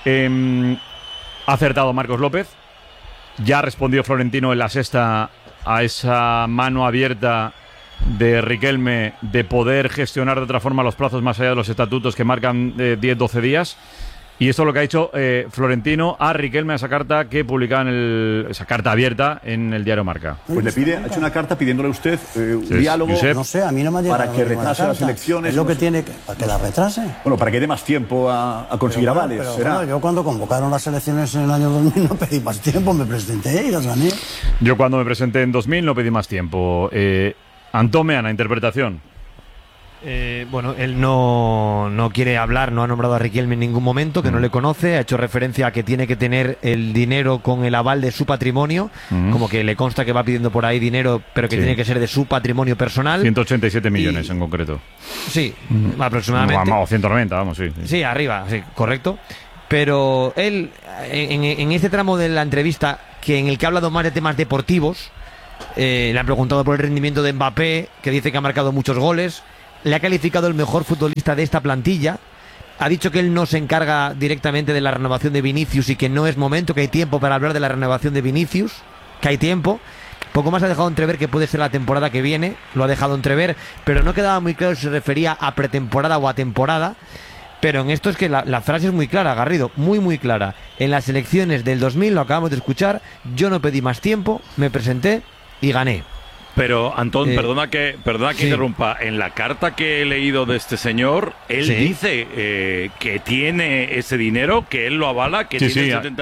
Ha acertado Marcos López. Ya respondió Florentino en la sexta a esa mano abierta de Riquelme de poder gestionar de otra forma los plazos más allá de los estatutos que marcan 10-12 días. Y esto es lo que ha hecho Florentino a Riquelme, a esa carta que publicaba esa carta abierta en el diario Marca. Pues le pide, ha hecho una carta pidiéndole a usted diálogo. Josep. No sé, a mí no me ha llegado para que retrase las elecciones. Es lo que tiene para que la retrase. Bueno, para que dé más tiempo a conseguir avales. Pero bueno, yo cuando convocaron las elecciones en el año 2000 no pedí más tiempo, me presenté y las gané. Yo cuando me presenté en 2000 no pedí más tiempo. Antón Meana, interpretación. Bueno, él no quiere hablar, no ha nombrado a Riquelme en ningún momento, que no le conoce, ha hecho referencia a que tiene que tener el dinero con el aval de su patrimonio, como que le consta que va pidiendo por ahí dinero, pero que tiene que ser de su patrimonio personal. 187 millones en concreto. Sí, aproximadamente. Vamos, 190, vamos, sí. Sí, arriba, sí, correcto. Pero él, en este tramo de la entrevista, en el que ha hablado más de temas deportivos, le han preguntado por el rendimiento de Mbappé, que dice que ha marcado muchos goles. Le ha calificado el mejor futbolista de esta plantilla. Ha dicho que él no se encarga directamente de la renovación de Vinicius y que no es momento, que hay tiempo para hablar de la renovación de Vinicius, que hay tiempo. Poco más ha dejado entrever que puede ser la temporada que viene, lo ha dejado entrever, pero no quedaba muy claro si se refería a pretemporada o a temporada. Pero en esto es que la frase es muy clara, Garrido, muy clara. En las elecciones del 2000, lo acabamos de escuchar, yo no pedí más tiempo, me presenté y gané. Pero, Antón, perdona que interrumpa. En la carta que he leído de este señor, él dice que tiene ese dinero, que él lo avala, que tiene el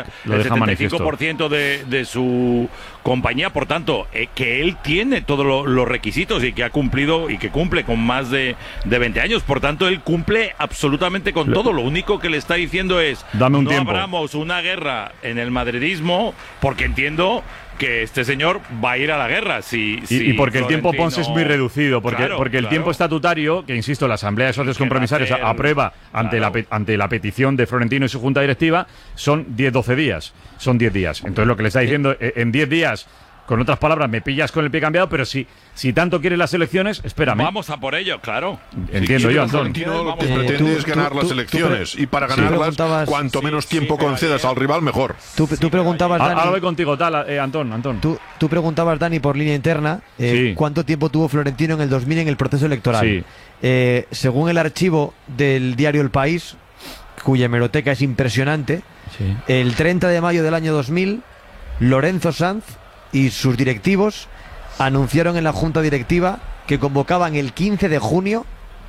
75% de su compañía. Por tanto, que él tiene todos los requisitos y que ha cumplido y que cumple con más de 20 años. Por tanto, él cumple absolutamente con todo. Lo único que le está diciendo es dame un no tiempo. abramos una guerra en el madridismo, porque entiendo que este señor va a ir a la guerra. Y porque el tiempo Ponce es muy reducido, porque el tiempo estatutario, que insisto, la Asamblea de Socios Compromisarios aprueba ante la petición de Florentino y su Junta Directiva, son 10-12 días. Son 10 días. Entonces lo que le está diciendo, en 10 días, con otras palabras, me pillas con el pie cambiado, pero si tanto quieres las elecciones, espérame. Vamos a por ello, claro. Entiendo yo, Antón. Florentino lo que pretende es ganar las elecciones, y para ganarlas, cuanto menos tiempo concedas al rival, mejor. Tú preguntabas, Dani. Ahora voy contigo, Antón. Tú preguntabas, Dani, por línea interna, ¿cuánto tiempo tuvo Florentino en el 2000 en el proceso electoral? Según el archivo del diario El País, cuya hemeroteca es impresionante, el 30 de mayo del año 2000, Lorenzo Sanz y sus directivos anunciaron en la Junta Directiva que convocaban el 15 de junio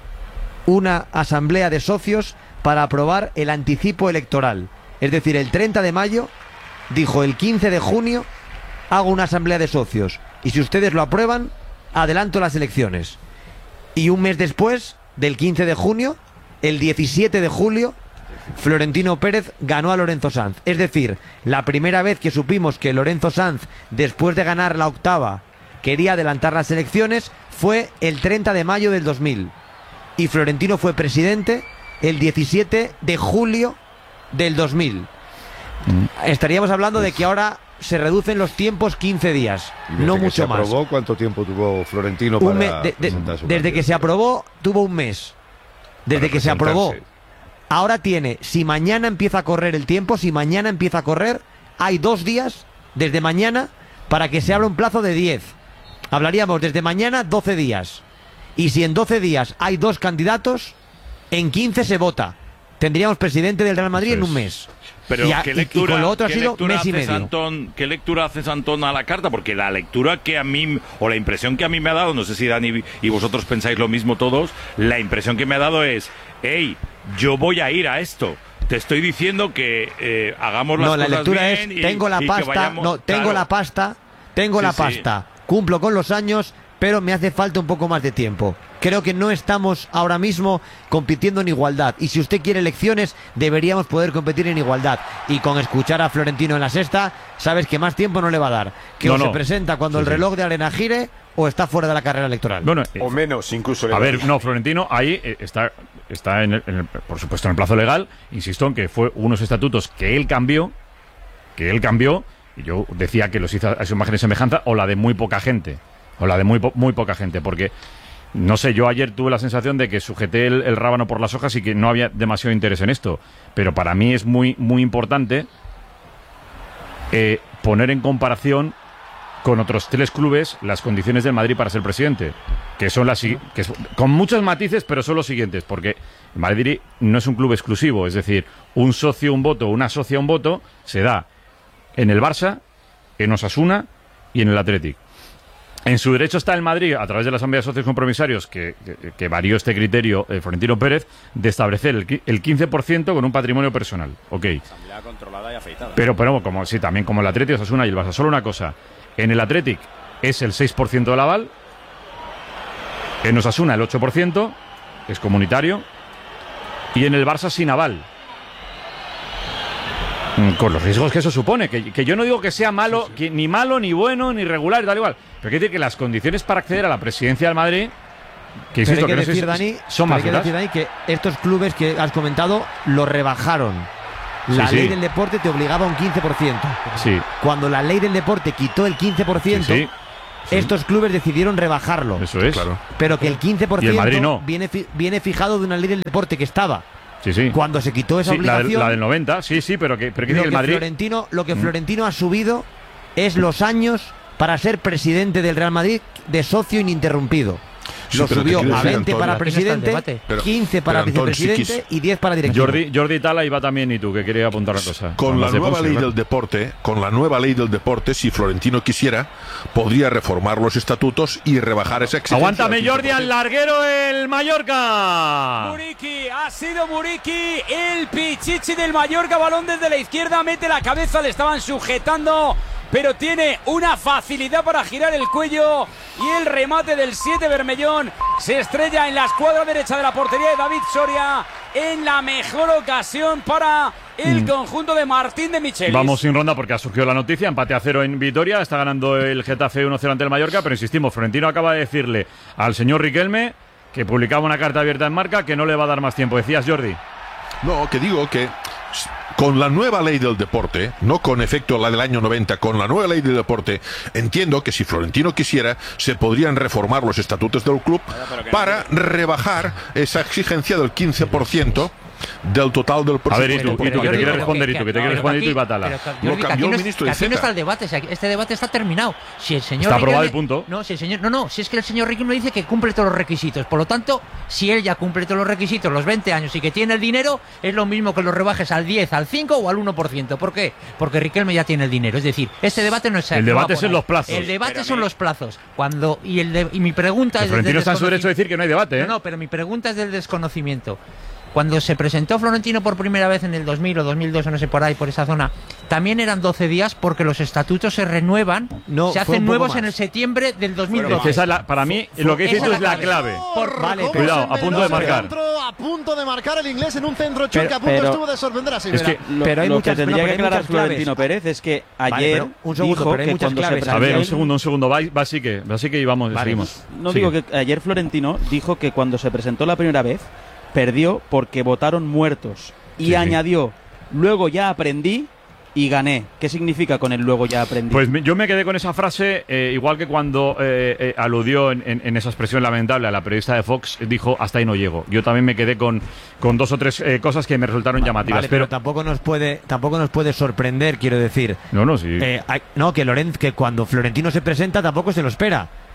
una asamblea de socios para aprobar el anticipo electoral. Es decir, el 30 de mayo dijo: el 15 de junio hago una asamblea de socios y si ustedes lo aprueban, adelanto las elecciones. Y un mes después del 15 de junio, el 17 de julio, Florentino Pérez ganó a Lorenzo Sanz. Es decir, la primera vez que supimos que Lorenzo Sanz, después de ganar la octava, quería adelantar las elecciones, fue el 30 de mayo del 2000. Y Florentino fue presidente el 17 de julio del 2000. Estaríamos hablando de que ahora se reducen los tiempos 15 días, no mucho más. ¿Aprobó? ¿Cuánto tiempo tuvo Florentino para presentar su desde que se aprobó, tuvo un mes. Desde que se aprobó. Ahora tiene, si mañana empieza a correr el tiempo, hay 2 días desde mañana para que se abra un plazo de 10. Hablaríamos desde mañana 12 días. Y si en 12 días hay 2 candidatos, en 15 se vota. tendríamos presidente del Real Madrid en un mes. Pero ¿qué lectura, y con lo otro ha sido mes y haces, medio. Antón, ¿qué lectura haces, Antón, a la carta? Porque la lectura que a mí, o la impresión que a mí me ha dado, no sé si Dani y vosotros pensáis lo mismo todos, la impresión que me ha dado es, hey, yo voy a ir a esto. Te estoy diciendo que hagamos las cosas bien. No, la lectura es, tengo la pasta, tengo la pasta, cumplo con los años, pero me hace falta un poco más de tiempo. Creo que no estamos ahora mismo compitiendo en igualdad. Y si usted quiere elecciones, deberíamos poder competir en igualdad. Y con escuchar a Florentino en la sexta, sabes que más tiempo no le va a dar. Que se presenta cuando el reloj de arena gire o está fuera de la carrera electoral. Bueno, o menos, incluso. A ver, Florentino ahí está por supuesto, en el plazo legal. Insisto en que fue unos estatutos que él cambió. Y yo decía que los hizo a su imagen y semejanza, o la de muy poca gente. Muy poca gente, porque... No sé, yo ayer tuve la sensación de que sujeté el rábano por las hojas y que no había demasiado interés en esto. Pero para mí es muy importante poner en comparación con otros 3 clubes las condiciones del Madrid para ser presidente. Que son con muchos matices, pero son los siguientes. Porque el Madrid no es un club exclusivo. Es decir, un socio, un voto, una socia, un voto, se da en el Barça, en Osasuna y en el Athletic. En su derecho está el Madrid, a través de la Asamblea de Socios Compromisarios, que varió este criterio Florentino Pérez, de establecer el 15% con un patrimonio personal. Ok. Asamblea controlada y afeitada. Pero también como el Athletic, Osasuna y el Barça. Solo una cosa. En el Athletic es el 6% del aval. En Osasuna el 8%, es comunitario. Y en el Barça sin aval. Con los riesgos que eso supone, que yo no digo que sea malo, ni malo, ni bueno, ni regular y tal igual, pero quiere decir que las condiciones para acceder a la presidencia del Madrid, que insisto, que no sé si son más duras. Dani, que estos clubes que has comentado lo rebajaron. La ley del deporte te obligaba a un 15%. Sí. Cuando la ley del deporte quitó el 15%, estos clubes decidieron rebajarlo. Eso es. Claro. Pero que el 15% y el Madrid no. viene fijado de una ley del deporte que estaba. Sí. Cuando se quitó esa obligación, la del 90, pero que el Madrid. Lo que Florentino ha subido es los años para ser presidente del Real Madrid de socio ininterrumpido. Lo subió a 20 para presidente, 15 para vicepresidente y 10 para director. Jordi Tala iba también, y tú, que quería apuntar una cosa. Con la nueva ley del deporte, si Florentino quisiera, podría reformar los estatutos y rebajar esa exigencia. Aguántame, Jordi, al larguero el Mallorca. Muriqui, ha sido Muriqui, el pichichi del Mallorca, balón desde la izquierda, mete la cabeza, le estaban sujetando, pero tiene una facilidad para girar el cuello, y el remate del 7 Bermellón se estrella en la escuadra derecha de la portería de David Soria, en la mejor ocasión para el conjunto de Martín de Michelis. Vamos sin ronda porque ha surgido la noticia, empate a 0 en Vitoria, está ganando el Getafe 1-0 ante el Mallorca, pero insistimos, Florentino acaba de decirle al señor Riquelme, que publicaba una carta abierta en Marca, que no le va a dar más tiempo. ¿Decías, Jordi? No, que digo que con la nueva ley del deporte, no con efecto la del año 90, con la nueva ley del deporte, entiendo que si Florentino quisiera, se podrían reformar los estatutos del club para rebajar esa exigencia del 15% del total del presupuesto. A ver, y tú, que te quieres responder, y Batala. Lo cambió el ministro de Zeta. Aquí no está el debate, este debate está terminado. Si el señor está aprobado el punto. Si es que el señor Riquelme dice que cumple todos los requisitos. Por lo tanto, si él ya cumple todos los requisitos, los 20 años, y que tiene el dinero, es lo mismo que lo rebajes al 10, al 5 o al 1%. ¿Por qué? Porque Riquelme ya tiene el dinero. Es decir, este debate no es... El debate son los plazos. El debate son los plazos. Y mi pregunta es... Florentino está en su derecho a decir que no hay debate, No, pero mi pregunta es del desconocimiento. Cuando se presentó Florentino por primera vez en el 2000 o 2002, o no sé, por ahí, por esa zona, también eran 12 días porque los estatutos se renuevan, se hacen nuevos en el septiembre del 2012. Para mí, lo que dices tú es la clave. Cuidado, a punto de marcar. A punto de marcar el inglés en un centro choque, a punto estuvo de sorprender a Silvera. Pero hay muchas, que tendría que aclarar Florentino Pérez es que ayer dijo que cuando se presentó... A ver, un segundo, va así que y vamos, seguimos. No, digo que ayer Florentino dijo que cuando se presentó la primera vez, perdió porque votaron muertos. Y añadió, luego ya aprendí y gané. ¿Qué significa con el luego ya aprendí? Pues yo me quedé con esa frase, igual que cuando aludió en esa expresión lamentable a la periodista de Fox, dijo, hasta ahí no llego. Yo también me quedé con 2 o 3 cosas que me resultaron llamativas. Vale, pero tampoco nos puede sorprender, quiero decir. Sí. Que cuando Florentino se presenta tampoco se lo espera.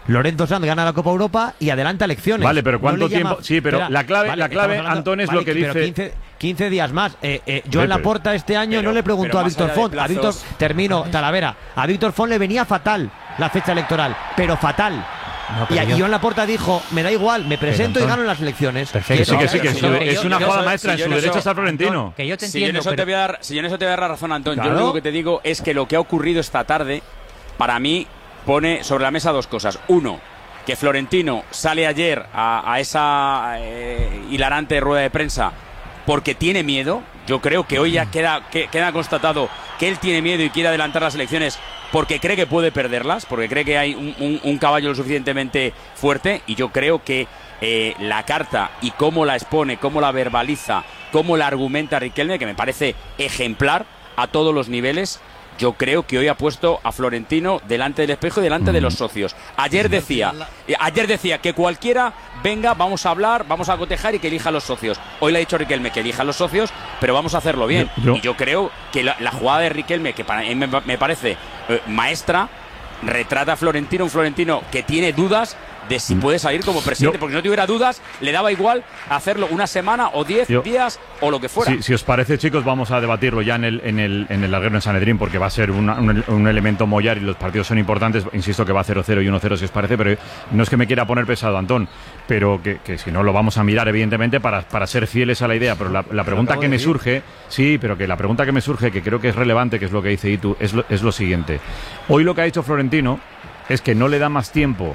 Lorenzo Sanz gana la Copa Europa y adelanta elecciones. Vale, pero ¿cuánto no tiempo? Sí, pero espera, la clave, hablando, Antón, es lo que dice. 15 días más. Joan Laporta este año no le preguntó a Víctor Font. Talavera. A Víctor Font le venía fatal la fecha electoral, pero fatal. Y Joan Laporta dijo, me da igual, me presento y gano en las elecciones. Perfecto. Sí, que es una jugada maestra en su derecho a Florentino. Que yo te entiendo. Si yo en eso te voy a dar la razón, Antón. Claro. Yo lo único que te digo es que lo que ha ocurrido esta tarde, para mí, pone sobre la mesa dos cosas. Uno, que Florentino sale ayer a esa hilarante rueda de prensa porque tiene miedo. Yo creo que hoy ya queda constatado que él tiene miedo y quiere adelantar las elecciones porque cree que puede perderlas, porque cree que hay un caballo lo suficientemente fuerte, y yo creo que la carta y cómo la expone, cómo la verbaliza, cómo la argumenta Riquelme, que me parece ejemplar a todos los niveles. Yo creo que hoy ha puesto a Florentino delante del espejo y delante de los socios. Ayer decía que cualquiera venga, vamos a hablar, vamos a cotejar y que elija a los socios. Hoy le ha dicho Riquelme que elija a los socios, pero vamos a hacerlo bien. Y yo creo que la jugada de Riquelme, que para mí me parece maestra, retrata a Florentino, un Florentino que tiene dudas de si puede salir como presidente, porque si no tuviera dudas, le daba igual hacerlo una semana o 10 días o lo que fuera. Si os parece, chicos, vamos a debatirlo ya en el larguero en Sanedrín, porque va a ser un elemento mollar y los partidos son importantes. Insisto que va a 0-0 y 1-0 si os parece, pero no es que me quiera poner pesado, Antón, pero que si no lo vamos a mirar, evidentemente, para ser fieles a la idea. Pero la pregunta que me surge, la pregunta que me surge, que creo que es relevante, que es lo que dice Itu, es lo siguiente. Hoy lo que ha dicho Florentino es que no le da más tiempo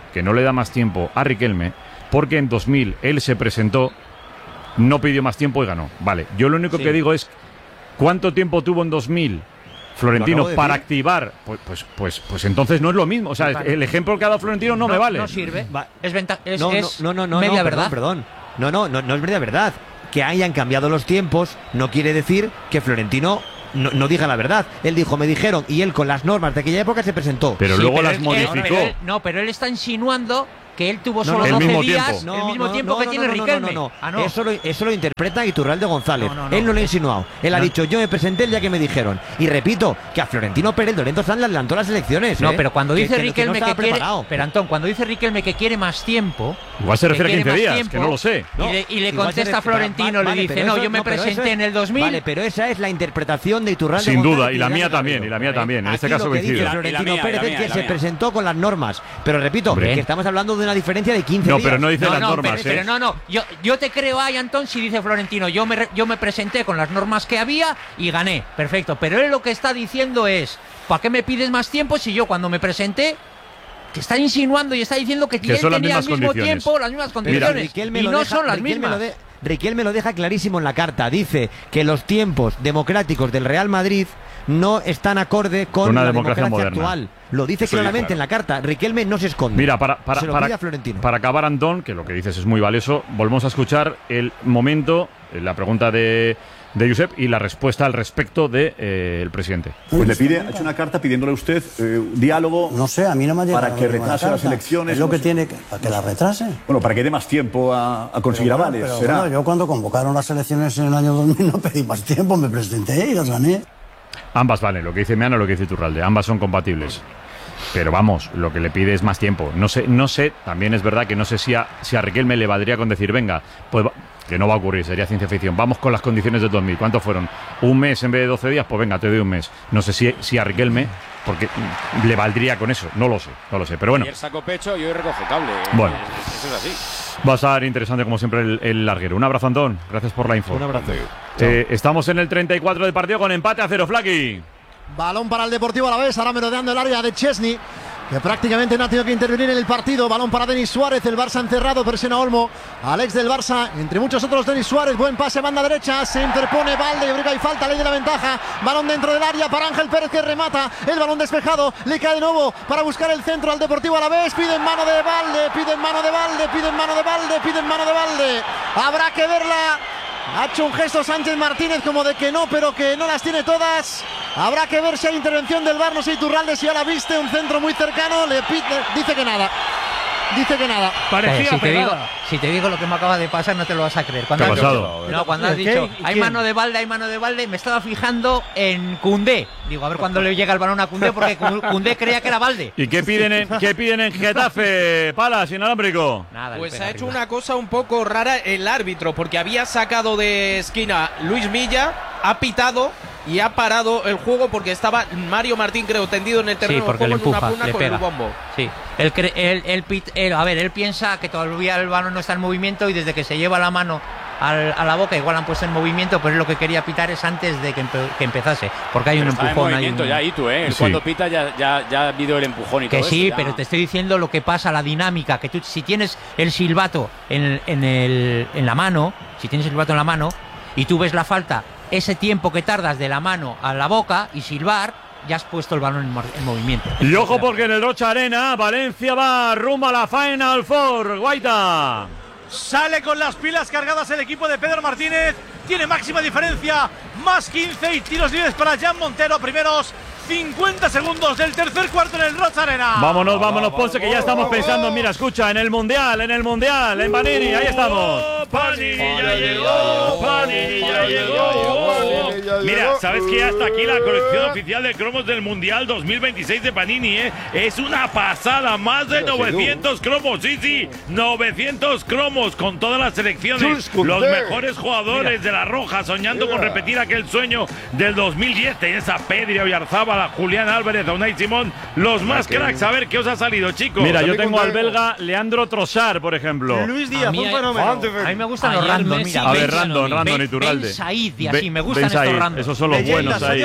a Riquelme, porque en 2000 él se presentó, no pidió más tiempo y ganó. Vale, yo lo único que digo es ¿cuánto tiempo tuvo en 2000 Florentino para activar? Pues entonces no es lo mismo. O sea, el ejemplo que ha dado Florentino no me vale. No sirve. Es media verdad. Perdón. No es media verdad. Que hayan cambiado los tiempos no quiere decir que Florentino no diga la verdad. Él dijo, me dijeron, y él con las normas de aquella época se presentó. Pero luego las modificó. Pero él está insinuando que él tuvo solo 12 días, el mismo tiempo que tiene Riquelme. Eso lo interpreta Iturralde González. Él no lo ha insinuado. Él ha dicho, yo me presenté el día que me dijeron. Y repito, que a Florentino Pérez Lorenzo Sanz le adelantó las elecciones. No, pero cuando dice Riquelme que quiere... Pero Antón, cuando dice Riquelme que quiere más tiempo... Igual se refiere a 15 días, que no lo sé. Y le contesta a Florentino, le dice, yo me presenté en el 2000... Vale, pero esa es la interpretación de Iturralde González. Sin duda, y la mía también, En este caso coincido. Florentino Pérez es que se presentó con las normas. Pero repito, que estamos hablando de una diferencia de 15 días. No, pero no dice las normas. Pero yo te creo ahí, Antón, si dice Florentino, yo me presenté con las normas que había y gané. Perfecto, pero él lo que está diciendo es, ¿para qué me pides más tiempo si yo cuando me presenté, que está insinuando y está diciendo que él tenía al mismo tiempo las mismas condiciones? Y no son las mismas. Riquelme lo deja clarísimo en la carta. Dice que los tiempos democráticos del Real Madrid no están acorde con la democracia actual. Lo dice claramente en la carta. Riquelme no se esconde. Mira, para acabar, Antón, que lo que dices es muy valioso, volvemos a escuchar el momento, la pregunta de Josep y la respuesta al respecto del presidente. Pues le pide, ha hecho una carta pidiéndole a usted diálogo. No sé, a mí no me ha llegado para que retrase las elecciones. Es lo que tiene que, para que las retrase. Bueno, para que dé más tiempo a conseguir avales. Pero bueno, yo cuando convocaron las elecciones en el año 2000 no pedí más tiempo, me presenté y las gané. Ambas valen, lo que dice Meana y lo que dice Iturralde, ambas son compatibles. Pero vamos, lo que le pide es más tiempo. No sé, también es verdad que no sé si a Riquelme le valdría con decir, venga, pues que no va a ocurrir, sería ciencia ficción. Vamos con las condiciones del 2000. ¿Cuántos fueron? ¿Un mes en vez de 12 días? Pues venga, te doy un mes. No sé si a Riquelme, porque le valdría con eso. No lo sé, pero bueno. Ayer sacó pecho y hoy recoge cable. Bueno. Eso es así. Va a estar interesante como siempre el larguero. Un abrazo, Antón. Gracias por la info. Un abrazo. Estamos en el 34 del partido con empate a 0, Flaki. Balón para el Deportivo Alavés, ahora merodeando el área de Chesney, que prácticamente no ha tenido que intervenir en el partido. Balón para Denis Suárez, el Barça encerrado, presiona Olmo, Alex del Barça, entre muchos otros Denis Suárez, buen pase, banda derecha, se interpone Valde, yo creo que hay falta, ley de la ventaja, balón dentro del área para Ángel Pérez que remata, el balón despejado, le cae de nuevo para buscar el centro al Deportivo Alavés, piden mano de Valde, piden mano de Valde, habrá que verla. Ha hecho un gesto Sánchez Martínez como de que no, pero que no las tiene todas. Habrá que ver si hay intervención del VAR, no sé Iturralde si ya la viste, un centro muy cercano, le dice que nada. dice que nada. Parecía si te digo lo que me acaba de pasar, no te lo vas a creer. Cuando ¿Qué ha pasado? Cuando has dicho, hay mano de Balde, me estaba fijando en Koundé. Digo, a ver cuándo le llega el balón a Koundé, porque Koundé creía que era Balde. ¿Y qué piden en Getafe, Palas, inalámbrico? Nada, pues ha hecho una cosa un poco rara el árbitro, porque había sacado de esquina Luis Milla, ha pitado y ha parado el juego porque estaba Mario Martín, creo, tendido en el terreno de juego, le empuja, en una puna le con pega. el bombo. Sí, él piensa que todavía el balón no está en movimiento y desde que se lleva la mano a la boca, igual han puesto en movimiento, pero lo que quería pitar es antes de que empezase, porque hay un empujón ahí. Ya, Itu, sí. Cuando pita ya ha habido el empujón y que todo sí, eso, pero te estoy diciendo lo que pasa, la dinámica, que tú si tienes el silbato en la mano, y tú ves la falta, ese tiempo que tardas de la mano a la boca y silbar, ya has puesto el balón en movimiento. Y ojo porque en el Rocha Arena, Valencia va rumbo a la Final Four. Guaita. Sale con las pilas cargadas el equipo de Pedro Martínez. Tiene máxima diferencia, más 15 y tiros libres para Jan Montero. Primeros 50 segundos del tercer cuarto en el Rocha Arena. Vámonos, Ponce, que ya estamos pensando. Mira, escucha, en el Mundial, en Panini, ahí estamos. Panini ya llegó. Mira, ¿sabes qué? Hasta aquí la colección oficial de cromos del Mundial 2026 de Panini, ¿eh? Es una pasada, más de 900 cromos, sí, 900 cromos con todas las selecciones, los mejores jugadores de la Roja, soñando con repetir aquel sueño del 2010. Tenéis a Pedri, Oyarzábal, Julián Álvarez, a Unai Simón, los más cracks. A ver qué os ha salido, chicos. Mira, yo tengo al belga Leandro Trossard, por ejemplo. Luis Díaz, un fenómeno. A mí me gustan los random, mira. A ver, random, Iturralde. Ben Said y así, me gustan estos random. Esos son los buenos ahí. A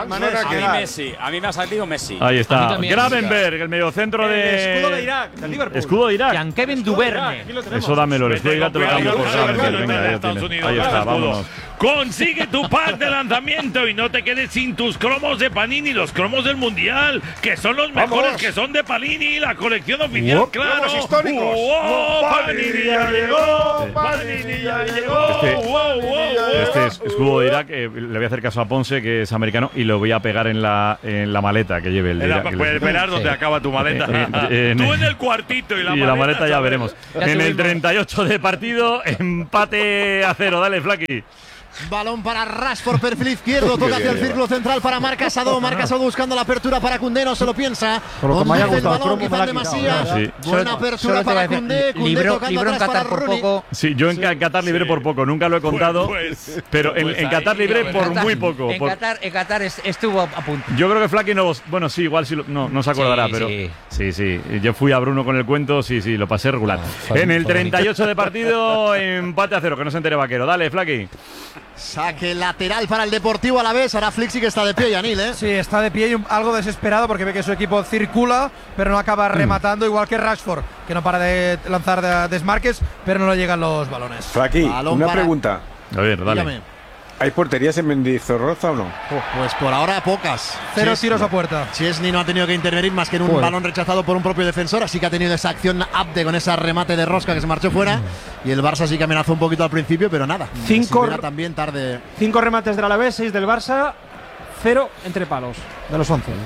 mí me ha salido Messi. Ahí está. Gravenberg, el mediocentro de... Escudo de Irak, del Liverpool. Escudo de Irak. Jean-Kevin Duverne. Eso dámelo, el escudo de Irak te lo cambio por Gravenberg. Venga, ya tienes. Ahí está, vámonos. Consigue tu pack de lanzamiento y no te quedes sin tus cromos de Panini, los cromos del Mundial, que son los mejores, que son de Panini, la colección oficial, claro. Históricos. Panini ya llegó, Panini ya llegó. Este es escudo de Irak, le voy a hacer caso a Ponce, que es americano, y lo voy a pegar en la maleta que lleve el de Irak. Puedes esperar donde acaba tu maleta. Tú en el cuartito y la maleta ya veremos. En el 38 de partido, empate a 0. Dale, Flaky. Balón para Rashford, perfil izquierdo, toca hacia el círculo central para Marc Casado. Marc Casado buscando la apertura para Koundé, no se lo piensa. Por lo que me haya gustado el balón, cromo, me la ha quitado. sí. Buena apertura para Koundé. Libró en Qatar por poco. Sí, yo en Qatar libré por poco, nunca lo he contado. Pero en Qatar libré por muy poco. En Qatar estuvo a punto. Yo creo que Flaky no. Bueno, sí, igual sí, no se acordará, pero. Sí. Yo fui a Bruno con el cuento, sí, lo pasé regular. En el 38 de partido, empate a 0, que no se entere Vaquero. Dale, Flaky. Saque lateral para el Deportivo Alavés. Ahora Flixi que está de pie, Yanil, ¿eh? Sí, está de pie y algo desesperado porque ve que su equipo circula, pero no acaba rematando, igual que Rashford, que no para de lanzar desmarques, pero no le llegan los balones. Flaqui, una pregunta. A ver, dale. Dígame. ¿Hay porterías en Mendizorroza o no? Pues por ahora pocas. 0 tiros a puerta. Chesney no ha tenido que intervenir más que en un balón rechazado por un propio defensor, así que ha tenido esa acción Abde con ese remate de rosca que se marchó fuera. Y el Barça sí que amenazó un poquito al principio, pero nada. 5 también tarde. 5 remates del Alavés, 6 del Barça, 0 entre palos de los 11.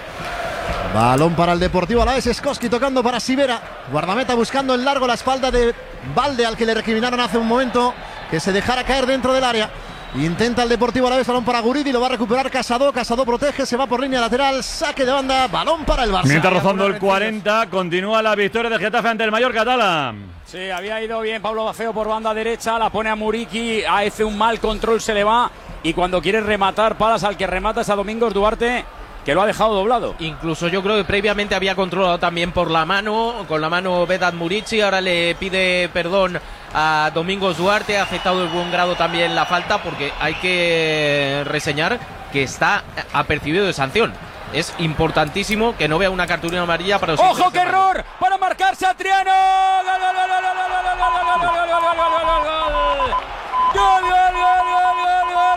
Balón para el Deportivo Alavés, Skoski tocando para Sivera. Guardameta buscando en largo la espalda de Balde, al que le recriminaron hace un momento que se dejara caer dentro del área. Intenta el Deportivo Alavés, balón para Guridi, lo va a recuperar Casado. Casado protege, se va por línea lateral, saque de banda, balón para el Barça. Mientras rozando el 40, continúa la victoria de Getafe ante el Mallorca, Tala. Sí, había ido bien Pablo Bafeo por banda derecha, la pone a Muriqui, hace un mal control, se le va. Y cuando quiere rematar, Palas al que remata es a Domingos Duarte, que lo ha dejado doblado. Incluso yo creo que previamente había controlado también por la mano, con la mano Vedat Muriqi, ahora le pide perdón a Domingos Duarte, ha aceptado de buen grado también la falta, porque hay que reseñar que está apercibido de sanción. Es importantísimo que no vea una cartulina amarilla para... ¡Ojo, qué error! ¡Para marcarse a Triano! ¡Gol, gol, gol, gol, gol, gol, gol, gol, gol, gol, gol, gol! ¡Gol, gol, gol, gol, gol, gol,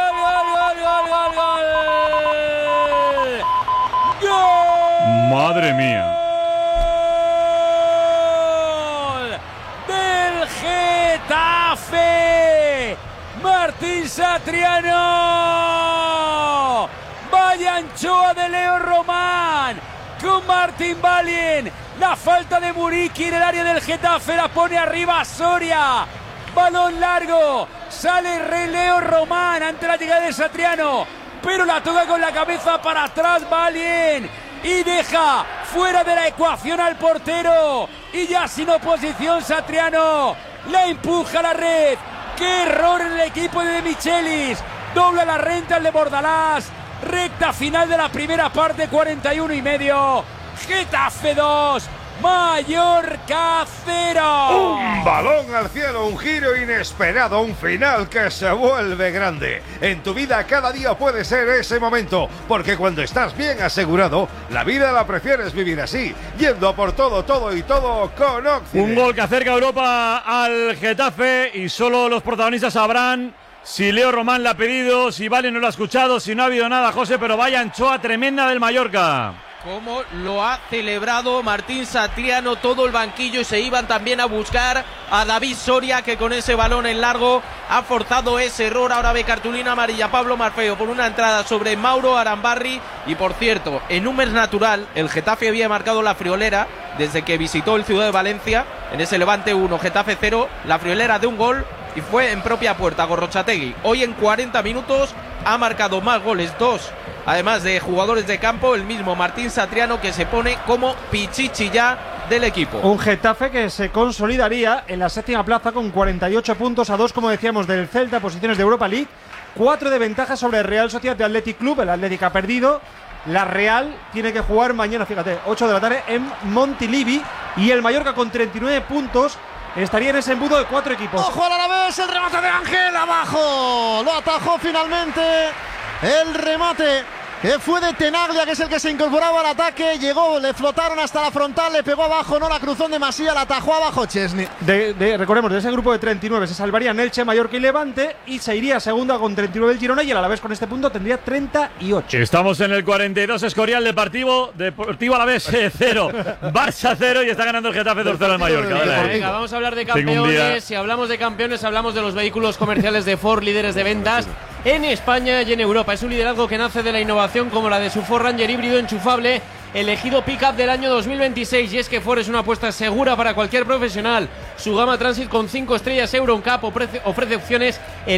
gol, gol, gol, gol, gol! ¡Madre mía! Getafe, Martín Satriano, vaya anchoa de Leo Román, con Martín Valien. La falta de Muriqui en el área del Getafe la pone arriba Soria. Balón largo, sale Leo Román ante la llegada de Satriano, pero la toca con la cabeza para atrás Valien y deja fuera de la ecuación al portero. Y ya sin oposición Satriano la empuja a la red. ¡Qué error en el equipo de Michelis! Dobla la renta el de Bordalás. Recta final de la primera parte, 41,5. Getafe 2, Mallorca 0. Un balón al cielo, un giro inesperado, un final que se vuelve grande. En tu vida cada día puede ser ese momento, porque cuando estás bien asegurado, la vida la prefieres vivir así, yendo por todo, todo y todo con Occident. Un gol que acerca a Europa al Getafe y solo los protagonistas sabrán si Leo Román la ha pedido, si Vale no lo ha escuchado, si no ha habido nada, José, pero vaya anchoa tremenda del Mallorca. Cómo lo ha celebrado Martín Satriano, todo el banquillo, y se iban también a buscar a David Soria, que con ese balón en largo ha forzado ese error. Ahora ve cartulina amarilla Pablo Marfeo por una entrada sobre Mauro Arambarri. Y por cierto, en un mes natural, el Getafe había marcado la friolera desde que visitó el Ciudad de Valencia, en ese Levante 1, Getafe 0, la friolera de un gol, y fue en propia puerta Gorrochategui. Hoy en 40 minutos ha marcado más goles, 2, además de jugadores de campo, el mismo Martín Satriano, que se pone como pichichi ya del equipo. Un Getafe que se consolidaría en la séptima plaza con 48 puntos, a 2, como decíamos, del Celta, posiciones de Europa League, 4 de ventaja sobre el Real Sociedad de Athletic Club. El Athletic ha perdido. La Real tiene que jugar mañana, fíjate, 8 de la tarde en Montilivi, y el Mallorca con 39 puntos estaría en ese embudo de 4 equipos. ¡Ojo al Alavés! El remate de Ángel abajo. Lo atajó finalmente. El remate que fue de Tenaglia, que es el que se incorporaba al ataque. Llegó, le flotaron hasta la frontal, le pegó abajo, no la cruzó en demasía, la atajó abajo Chesney. Recordemos, de ese grupo de 39 se salvarían Elche, Mallorca y Levante, y se iría segunda con 39 el Girona, y el Alavés con este punto tendría 38. Estamos en el 42, Escorial, Deportivo Alavés 0, Barça 0, y está ganando el Getafe 2-0 al Mallorca. Venga, vamos a hablar de campeones. Si hablamos de campeones, hablamos de los vehículos comerciales de Ford, líderes de ventas en España y en Europa. Es un liderazgo que nace de la innovación como la de su Ford Ranger híbrido enchufable, elegido pick-up del año 2026. Y es que Ford es una apuesta segura para cualquier profesional. Su gama Transit con 5 estrellas Euro NCAP ofrece opciones